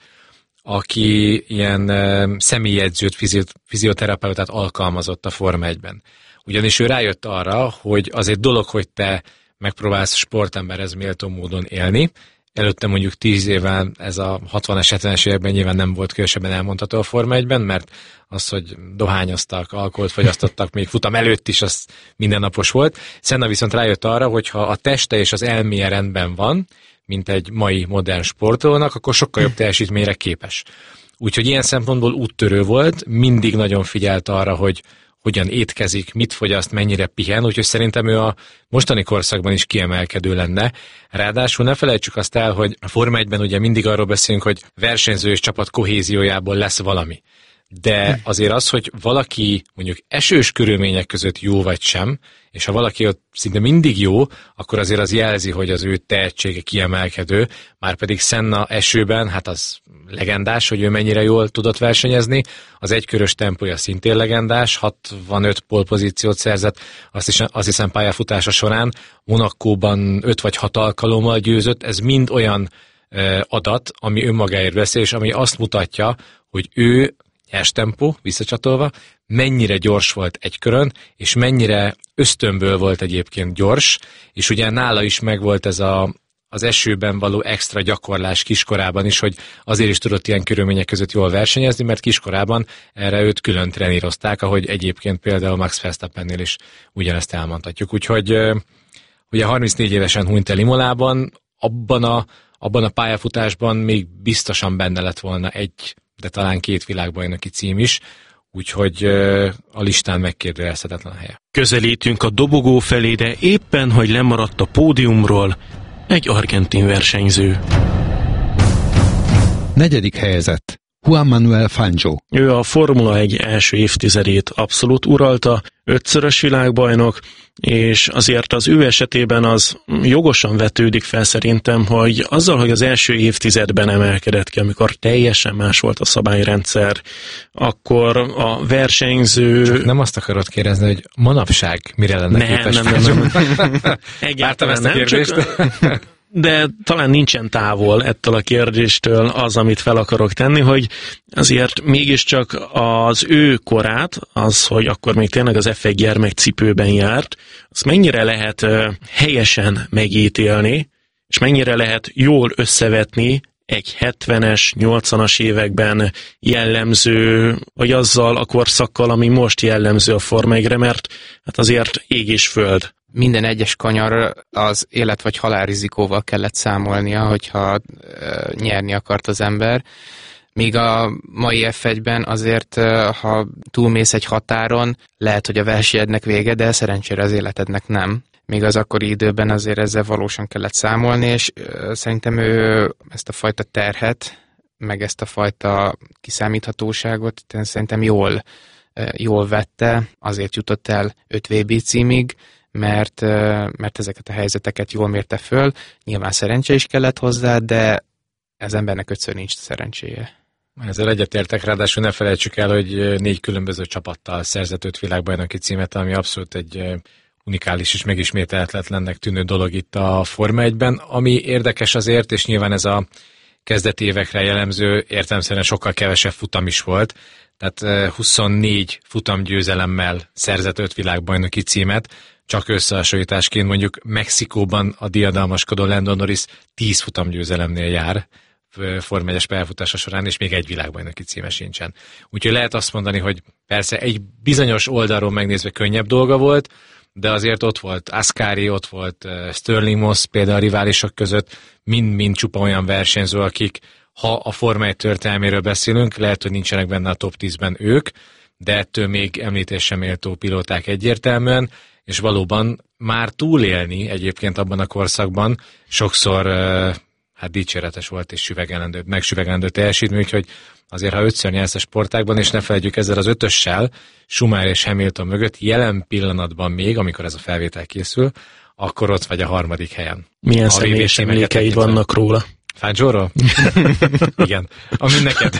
aki ilyen személyjegyzőt, fizioterapeutát alkalmazott a Forma 1-ben. Ugyanis ő rájött arra, hogy az egy dolog, hogy te megpróbálsz sportemberhez méltó módon élni. Előtte mondjuk 10 évvel ez a 60-es, 70-es években nyilván nem volt különösebben elmondható a Forma 1-ben, mert az, hogy dohányoztak, alkoholt fogyasztottak még futam előtt is, az mindennapos volt. Senna viszont rájött arra, hogy ha a teste és az elméje rendben van, mint egy mai modern sportolónak, akkor sokkal jobb teljesítményre képes. Úgyhogy ilyen szempontból úttörő volt, mindig nagyon figyelt arra, hogy hogyan étkezik, mit fogyaszt, mennyire pihen, úgyhogy szerintem ő a mostani korszakban is kiemelkedő lenne. Ráadásul ne felejtsük azt el, hogy a Forma 1-ben ugye mindig arról beszélünk, hogy versenyző és csapat kohéziójából lesz valami. De azért az, hogy valaki mondjuk esős körülmények között jó vagy sem, és ha valaki ott szinte mindig jó, akkor azért az jelzi, hogy az ő tehetsége kiemelkedő, márpedig Senna esőben, hát az legendás, hogy ő mennyire jól tudott versenyezni, az egykörös tempója szintén legendás, 65 pole-pozíciót szerzett, azt hiszem pályafutása során, Monacóban 5 vagy 6 alkalommal győzött, ez mind olyan adat, ami önmagáért beszél, és ami azt mutatja, hogy ő nyers tempó, visszacsatolva, mennyire gyors volt egy körön, és mennyire ösztönből volt egyébként gyors, és ugye nála is megvolt ez az esőben való extra gyakorlás kiskorában is, hogy azért is tudott ilyen körülmények között jól versenyezni, mert kiskorában erre őt külön trenírozták, ahogy egyébként például Max Verstappennél is ugyanezt elmondhatjuk. Úgyhogy ugye 34 évesen hunyt el Imolában, abban a pályafutásban még biztosan benne lett volna de talán 2 világbajnoki cím is, úgyhogy a listán megkérdőjelezhetetlen a helye. Közelítünk a dobogó felé, de éppen, hogy lemaradt a pódiumról egy argentin versenyző. 4. helyezett. Juan Manuel Fangio. Ő a Formula 1 első évtizedét abszolút uralta, 5-szörös világbajnok, és azért az ő esetében az jogosan vetődik fel szerintem, hogy azzal, hogy az első évtizedben emelkedett ki, amikor teljesen más volt a szabályrendszer, akkor a versenyző... Csak nem azt akarod kérdezni, hogy manapság mire lenne képes? Nem. Egyáltalán nem, de talán nincsen távol ettől a kérdéstől az, amit fel akarok tenni, hogy azért mégiscsak az ő korát, az, hogy akkor még tényleg az F1 gyermekcipőben járt, azt mennyire lehet helyesen megítélni, és mennyire lehet jól összevetni egy 70-es, 80-as években jellemző, vagy azzal a korszakkal, ami most jellemző a Forma 1-re, mert hát azért ég és föld. Minden egyes kanyar az élet vagy halál rizikóval kellett számolnia, hogyha nyerni akart az ember. Míg a mai F1-ben azért, ha túlmész egy határon, lehet, hogy a versenyednek vége, de szerencsére az életednek nem. Még az akkori időben azért ezzel valósan kellett számolni, és szerintem ő ezt a fajta terhet, meg ezt a fajta kiszámíthatóságot szerintem jól vette, azért jutott el 5 VB címig, mert ezeket a helyzeteket jól mérte föl. Nyilván szerencse is kellett hozzá, de az embernek 5-ször nincs szerencséje. Ezzel egyetértek, ráadásul ne felejtsük el, hogy 4 különböző csapattal szerzett 5 világbajnoki címet, ami abszolút egy unikális és megismételhetetlennek tűnő dolog itt a Forma 1-ben. Ami érdekes azért, és nyilván ez a kezdeti évekre jellemző, értelemszerűen sokkal kevesebb futam is volt, tehát 24 futamgyőzelemmel szerzett 5 világbajnoki címet, csak összehasonlításként mondjuk Mexikóban a diadalmaskodó Lando Norris 10 futamgyőzelemnél jár Forma 1-es pályafutása során, és még egy világbajnoki címe sincsen. Úgyhogy lehet azt mondani, hogy persze egy bizonyos oldalról megnézve könnyebb dolga volt, de azért ott volt Ascari, ott volt Stirling Moss például a riválisok között, mind-mind csupa olyan versenyző, akik, ha a Forma 1 történelméről beszélünk, lehet, hogy nincsenek benne a top 10-ben ők, de ettől még említésre méltó pilóták egyértelműen, és valóban már túlélni egyébként abban a korszakban sokszor dicséretes volt és megsüvegelendő teljesítmény, úgyhogy azért, ha 5-ször nyersz a sportágban, és ne felejtjük ezzel az 5-össel, Schumacher és Hamilton mögött jelen pillanatban még, amikor ez a felvétel készül, akkor ott vagy a 3. helyen. Milyen személyes emlékeid vannak róla? Fangio-ról? Igen. Ami neked.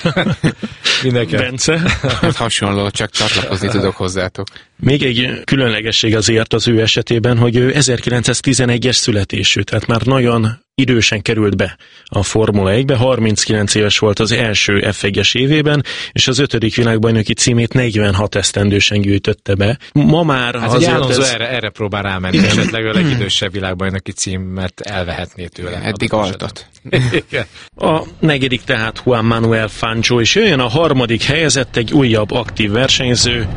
Bence? Hát hasonló, csak csatlakozni tudok hozzátok. Még egy különlegesség azért az ő esetében, hogy ő 1911-es születésű, tehát már nagyon idősen került be a Formula 1-be, 39 éves volt az első F1-es évében, és az 5. világbajnoki címét 46 esztendősen gyűjtötte be. Ma már hát azért Alonso erre próbál rámenni, esetleg a legidősebb világbajnoki címet elvehetné tőle. Eddig altat. A 4. tehát Juan Manuel Fangio, és jöjjön a 3. helyezett, egy újabb aktív versenyző.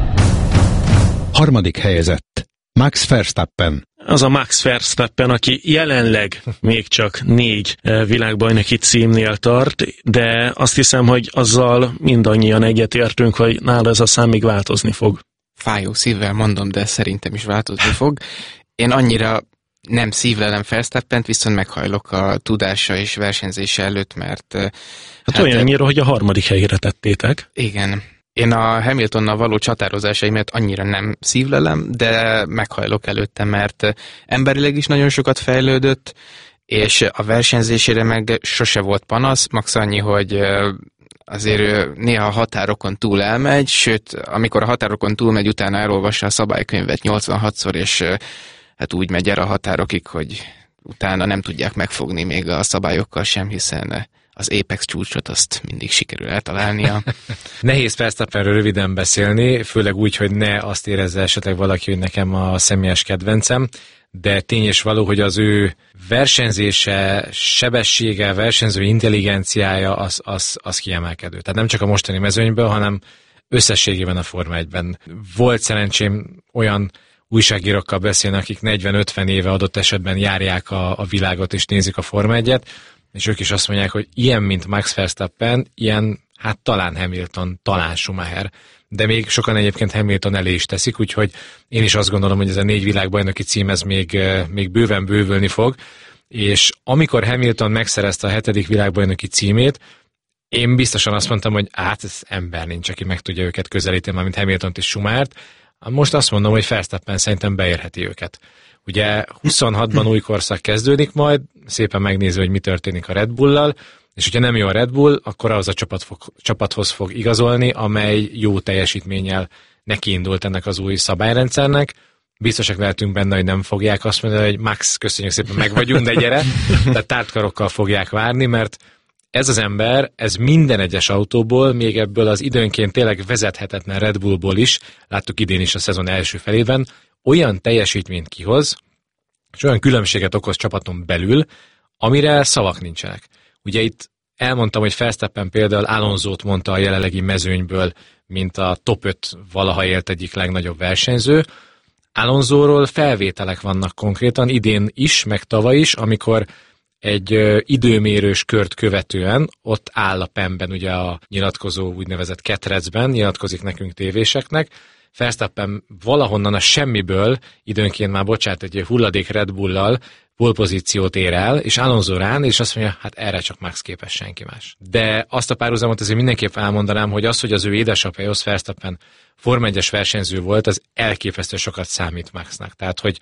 3. helyezett. Max Verstappen. Az a Max Verstappen, aki jelenleg még csak 4 világbajnoki címnél tart, de azt hiszem, hogy azzal mindannyian egyetértünk, hogy nála ez a szám még változni fog. Fájó szívvel mondom, de szerintem is változni fog. Én annyira nem szívlelem Verstappent, viszont meghajlok a tudása és versenyzése előtt, mert... Hát olyannyira, hogy a 3. helyre tettétek. Igen. Én a Hamiltonnal való csatározásaimat annyira nem szívlelem, de meghajlok előtte, mert emberileg is nagyon sokat fejlődött, és a versenyzésére meg sose volt panasz, max annyi, hogy azért néha a határokon túl elmegy, sőt, amikor a határokon túl megy, utána elolvassa a szabálykönyvet 86-szor, és hát úgy megy el a határokig, hogy utána nem tudják megfogni még a szabályokkal sem, hiszen az Apex csúcsot azt mindig sikerül eltalálnia. Nehéz Verstappenről röviden beszélni, főleg úgy, hogy ne azt érezze esetleg valaki, hogy nekem a személyes kedvencem, de tény és való, hogy az ő versenyzése, sebessége, versenyző intelligenciája az kiemelkedő. Tehát nem csak a mostani mezőnyből, hanem összességében a Forma 1-ben. Volt szerencsém olyan újságírókkal beszélni, akik 40-50 éve adott esetben járják a világot és nézik a Forma 1-et, és ők is azt mondják, hogy ilyen, mint Max Verstappen, ilyen hát talán Hamilton, talán Schumacher, de még sokan egyébként Hamilton elé is teszik, úgyhogy én is azt gondolom, hogy ez a 4 világbajnoki cím ez még bőven bővülni fog, és amikor Hamilton megszerezte a 7. világbajnoki címét, én biztosan azt mondtam, hogy ez ember nincs, aki meg tudja őket közelíteni, mint Hamiltont és Schumachert. Most azt mondom, hogy Verstappen szerintem beérheti őket. Ugye 26-ban új korszak kezdődik majd, szépen megnézve, hogy mi történik a Red Bull-lal, és hogyha nem jó a Red Bull, akkor az a csapathoz fog igazolni, amely jó teljesítménnyel nekiindult ennek az új szabályrendszernek. Biztosak lehetünk benne, hogy nem fogják azt mondani, hogy Max, köszönjük szépen, meg vagyunk, de gyere. Tehát tártkarokkal fogják várni, mert ez az ember, ez minden egyes autóból, még ebből az időnként tényleg vezethetetlen Red Bullból is, láttuk idén is a szezon első felében, olyan teljesítményt kihoz, és olyan különbséget okoz csapaton belül, amire szavak nincsenek. Ugye itt elmondtam, hogy Verstappen például Alonsót mondta a jelenlegi mezőnyből, mint a top 5 valaha élt egyik legnagyobb versenyző. Alonsóról felvételek vannak konkrétan, idén is, meg tavaly is, amikor egy időmérős kört követően ott áll a PEM-ben, ugye a nyilatkozó úgynevezett ketrecben, nyilatkozik nekünk tévéseknek. Verstappen valahonnan a semmiből, időnként már egy hulladék Red Bull-lal pole-pozíciót ér el, és Alonso rán, és azt mondja, hát erre csak Max képes, senki más. De azt a párhuzamot azért mindenképp elmondanám, hogy az, hogy az ő édesapja, Jos Verstappen Forma 1-es versenyző volt, az elképesztő sokat számít Maxnak. Tehát, hogy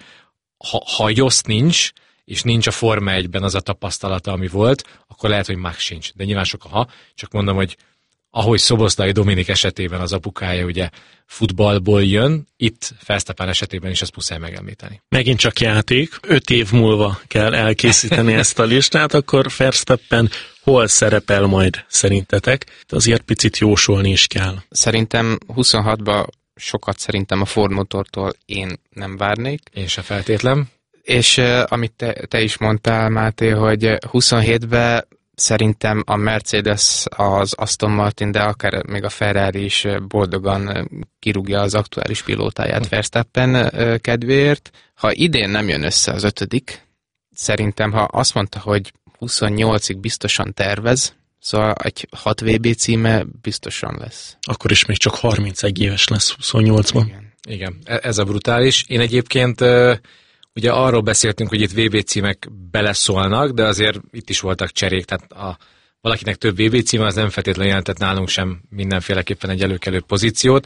ha Jos nincs, és nincs a Forma 1-ben az a tapasztalata, ami volt, akkor lehet, hogy Max sincs. De nyilván sok a ha, csak mondom, hogy ahogy Szoboszlai Dominik esetében az apukája ugye futballból jön, itt Verstappen esetében is ezt muszáj megemlíteni. Megint csak játék, 5 év múlva kell elkészíteni ezt a listát, akkor Verstappen hol szerepel majd szerintetek? Azért picit jósolni is kell. Szerintem 26-ban sokat szerintem a Ford Motortól én nem várnék. Én se feltétlen. És amit te is mondtál, Máté, hogy 27-ben szerintem a Mercedes, az Aston Martin, de akár még a Ferrari is boldogan kirúgja az aktuális pilótáját Verstappen kedvéért. Ha idén nem jön össze az 5., szerintem, ha azt mondta, hogy 28-ig biztosan tervez, szóval egy 6 VB címe biztosan lesz. Akkor is még csak 31 éves lesz 28-ban. Igen, ez a brutális. Én egyébként ugye arról beszéltünk, hogy itt VB címek beleszólnak, de azért itt is voltak cserék, tehát valakinek több VB címe, az nem feltétlenül jelentett nálunk sem mindenféleképpen egy előkelő pozíciót,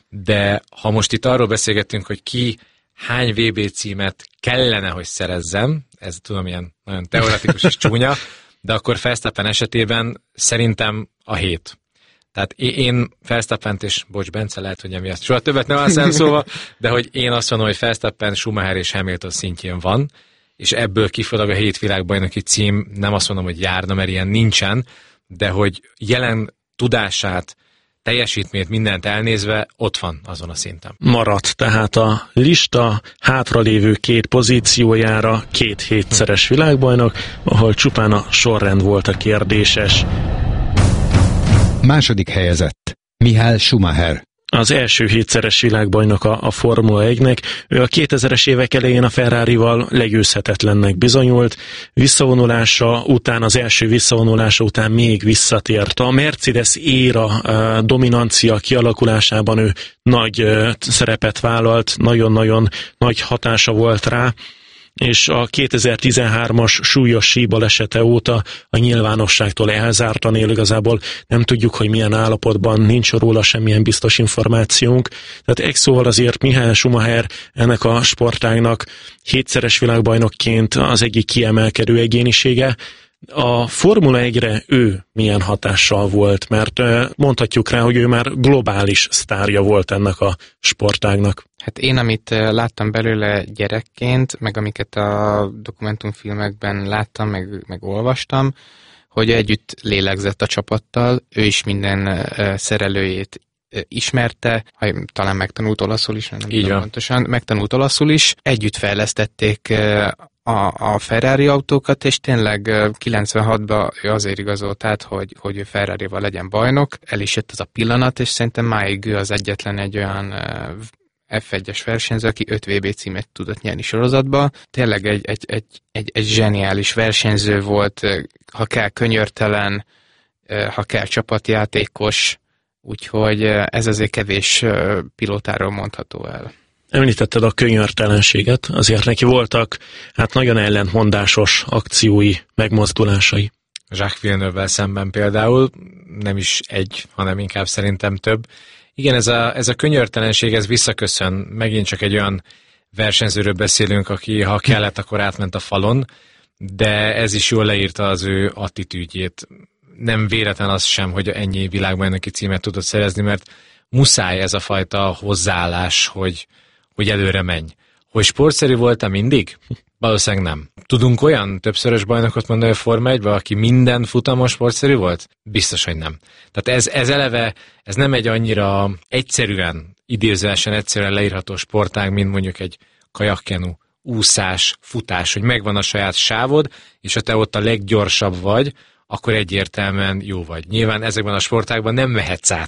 de ha most itt arról beszélgettünk, hogy ki hány VB címet kellene, hogy szerezzem, ez tudom, ilyen nagyon teoretikus és csúnya, de akkor Verstappen esetében szerintem a 7. Tehát én Verstappent, és bocs, Bence, lehet, hogy emiatt soha többet nem állsz szóval, de hogy én azt mondom, hogy Verstappen, Schumacher és Hamilton szintjén van, és ebből kifolyólag a 7 világbajnoki cím, nem azt mondom, hogy járna, mert ilyen nincsen, de hogy jelen tudását, teljesítményt, mindent elnézve, ott van azon a szinten. Maradt tehát a lista hátralévő 2 pozíciójára 2 7-szeres világbajnok, ahol csupán a sorrend volt a kérdéses. Második helyezett Michael Schumacher. Az első 7-szeres világbajnok a Formula 1-nek. Ő a 2000-es évek elején a Ferrarival legyőzhetetlennek bizonyult. Visszavonulása után, az első visszavonulása után még visszatért. A Mercedes éra dominancia kialakulásában ő nagy szerepet vállalt, nagyon-nagyon nagy hatása volt rá, és a 2013-as súlyos síbalesete óta a nyilvánosságtól elzártan él, igazából nem tudjuk, hogy milyen állapotban, nincs róla semmilyen biztos információnk. Tehát egy szóval azért Michael Schumacher ennek a sportágnak 7-szeres világbajnokként az egyik kiemelkedő egyénisége. A Formula 1-re ő milyen hatással volt, mert mondhatjuk rá, hogy ő már globális sztárja volt ennek a sportágnak. Hát én, amit láttam belőle gyerekként, meg amiket a dokumentumfilmekben láttam, meg olvastam, hogy együtt lélegzett a csapattal, ő is minden szerelőjét ismerte, talán megtanult olaszul is, nem tudom pontosan, megtanult olaszul is, együtt fejlesztették a Ferrari autókat, és tényleg 96-ban ő azért igazolt át, hogy ő Ferrarival legyen bajnok, el is jött az a pillanat, és szerintem máig ő az egyetlen egy olyan F1-es versenyző, aki 5 VB címet tudott nyerni sorozatba. Tényleg egy zseniális versenyző volt, ha kell könyörtelen, ha kell csapatjátékos, úgyhogy ez azért kevés pilótáról mondható el. Említetted a könyörtelenséget, azért neki voltak nagyon ellentmondásos akciói, megmozdulásai. Jacques Villeneuve-vel szemben például, nem is egy, hanem inkább szerintem több. Igen, ez a könyörtelenség, ez visszaköszön. Megint csak egy olyan versenyzőről beszélünk, aki ha kellett, akkor átment a falon, de ez is jól leírta az ő attitűdjét. Nem véletlen az sem, hogy ennyi világbajnoki címet tudott szerezni, mert muszáj ez a fajta hozzáállás, hogy előre menj. Hogy sportszerű voltam mindig? Valószínűleg nem. Tudunk olyan többszörös bajnokot mondani a Forma 1-ben, aki minden futamon sportszerű volt? Biztos, hogy nem. Tehát ez eleve, ez nem egy annyira idézőesen egyszerűen leírható sportág, mint mondjuk egy kajakkenu, úszás, futás, hogy megvan a saját sávod, és ha te ott a leggyorsabb vagy, akkor egyértelműen jó vagy. Nyilván ezekben a sportágban nem mehetsz át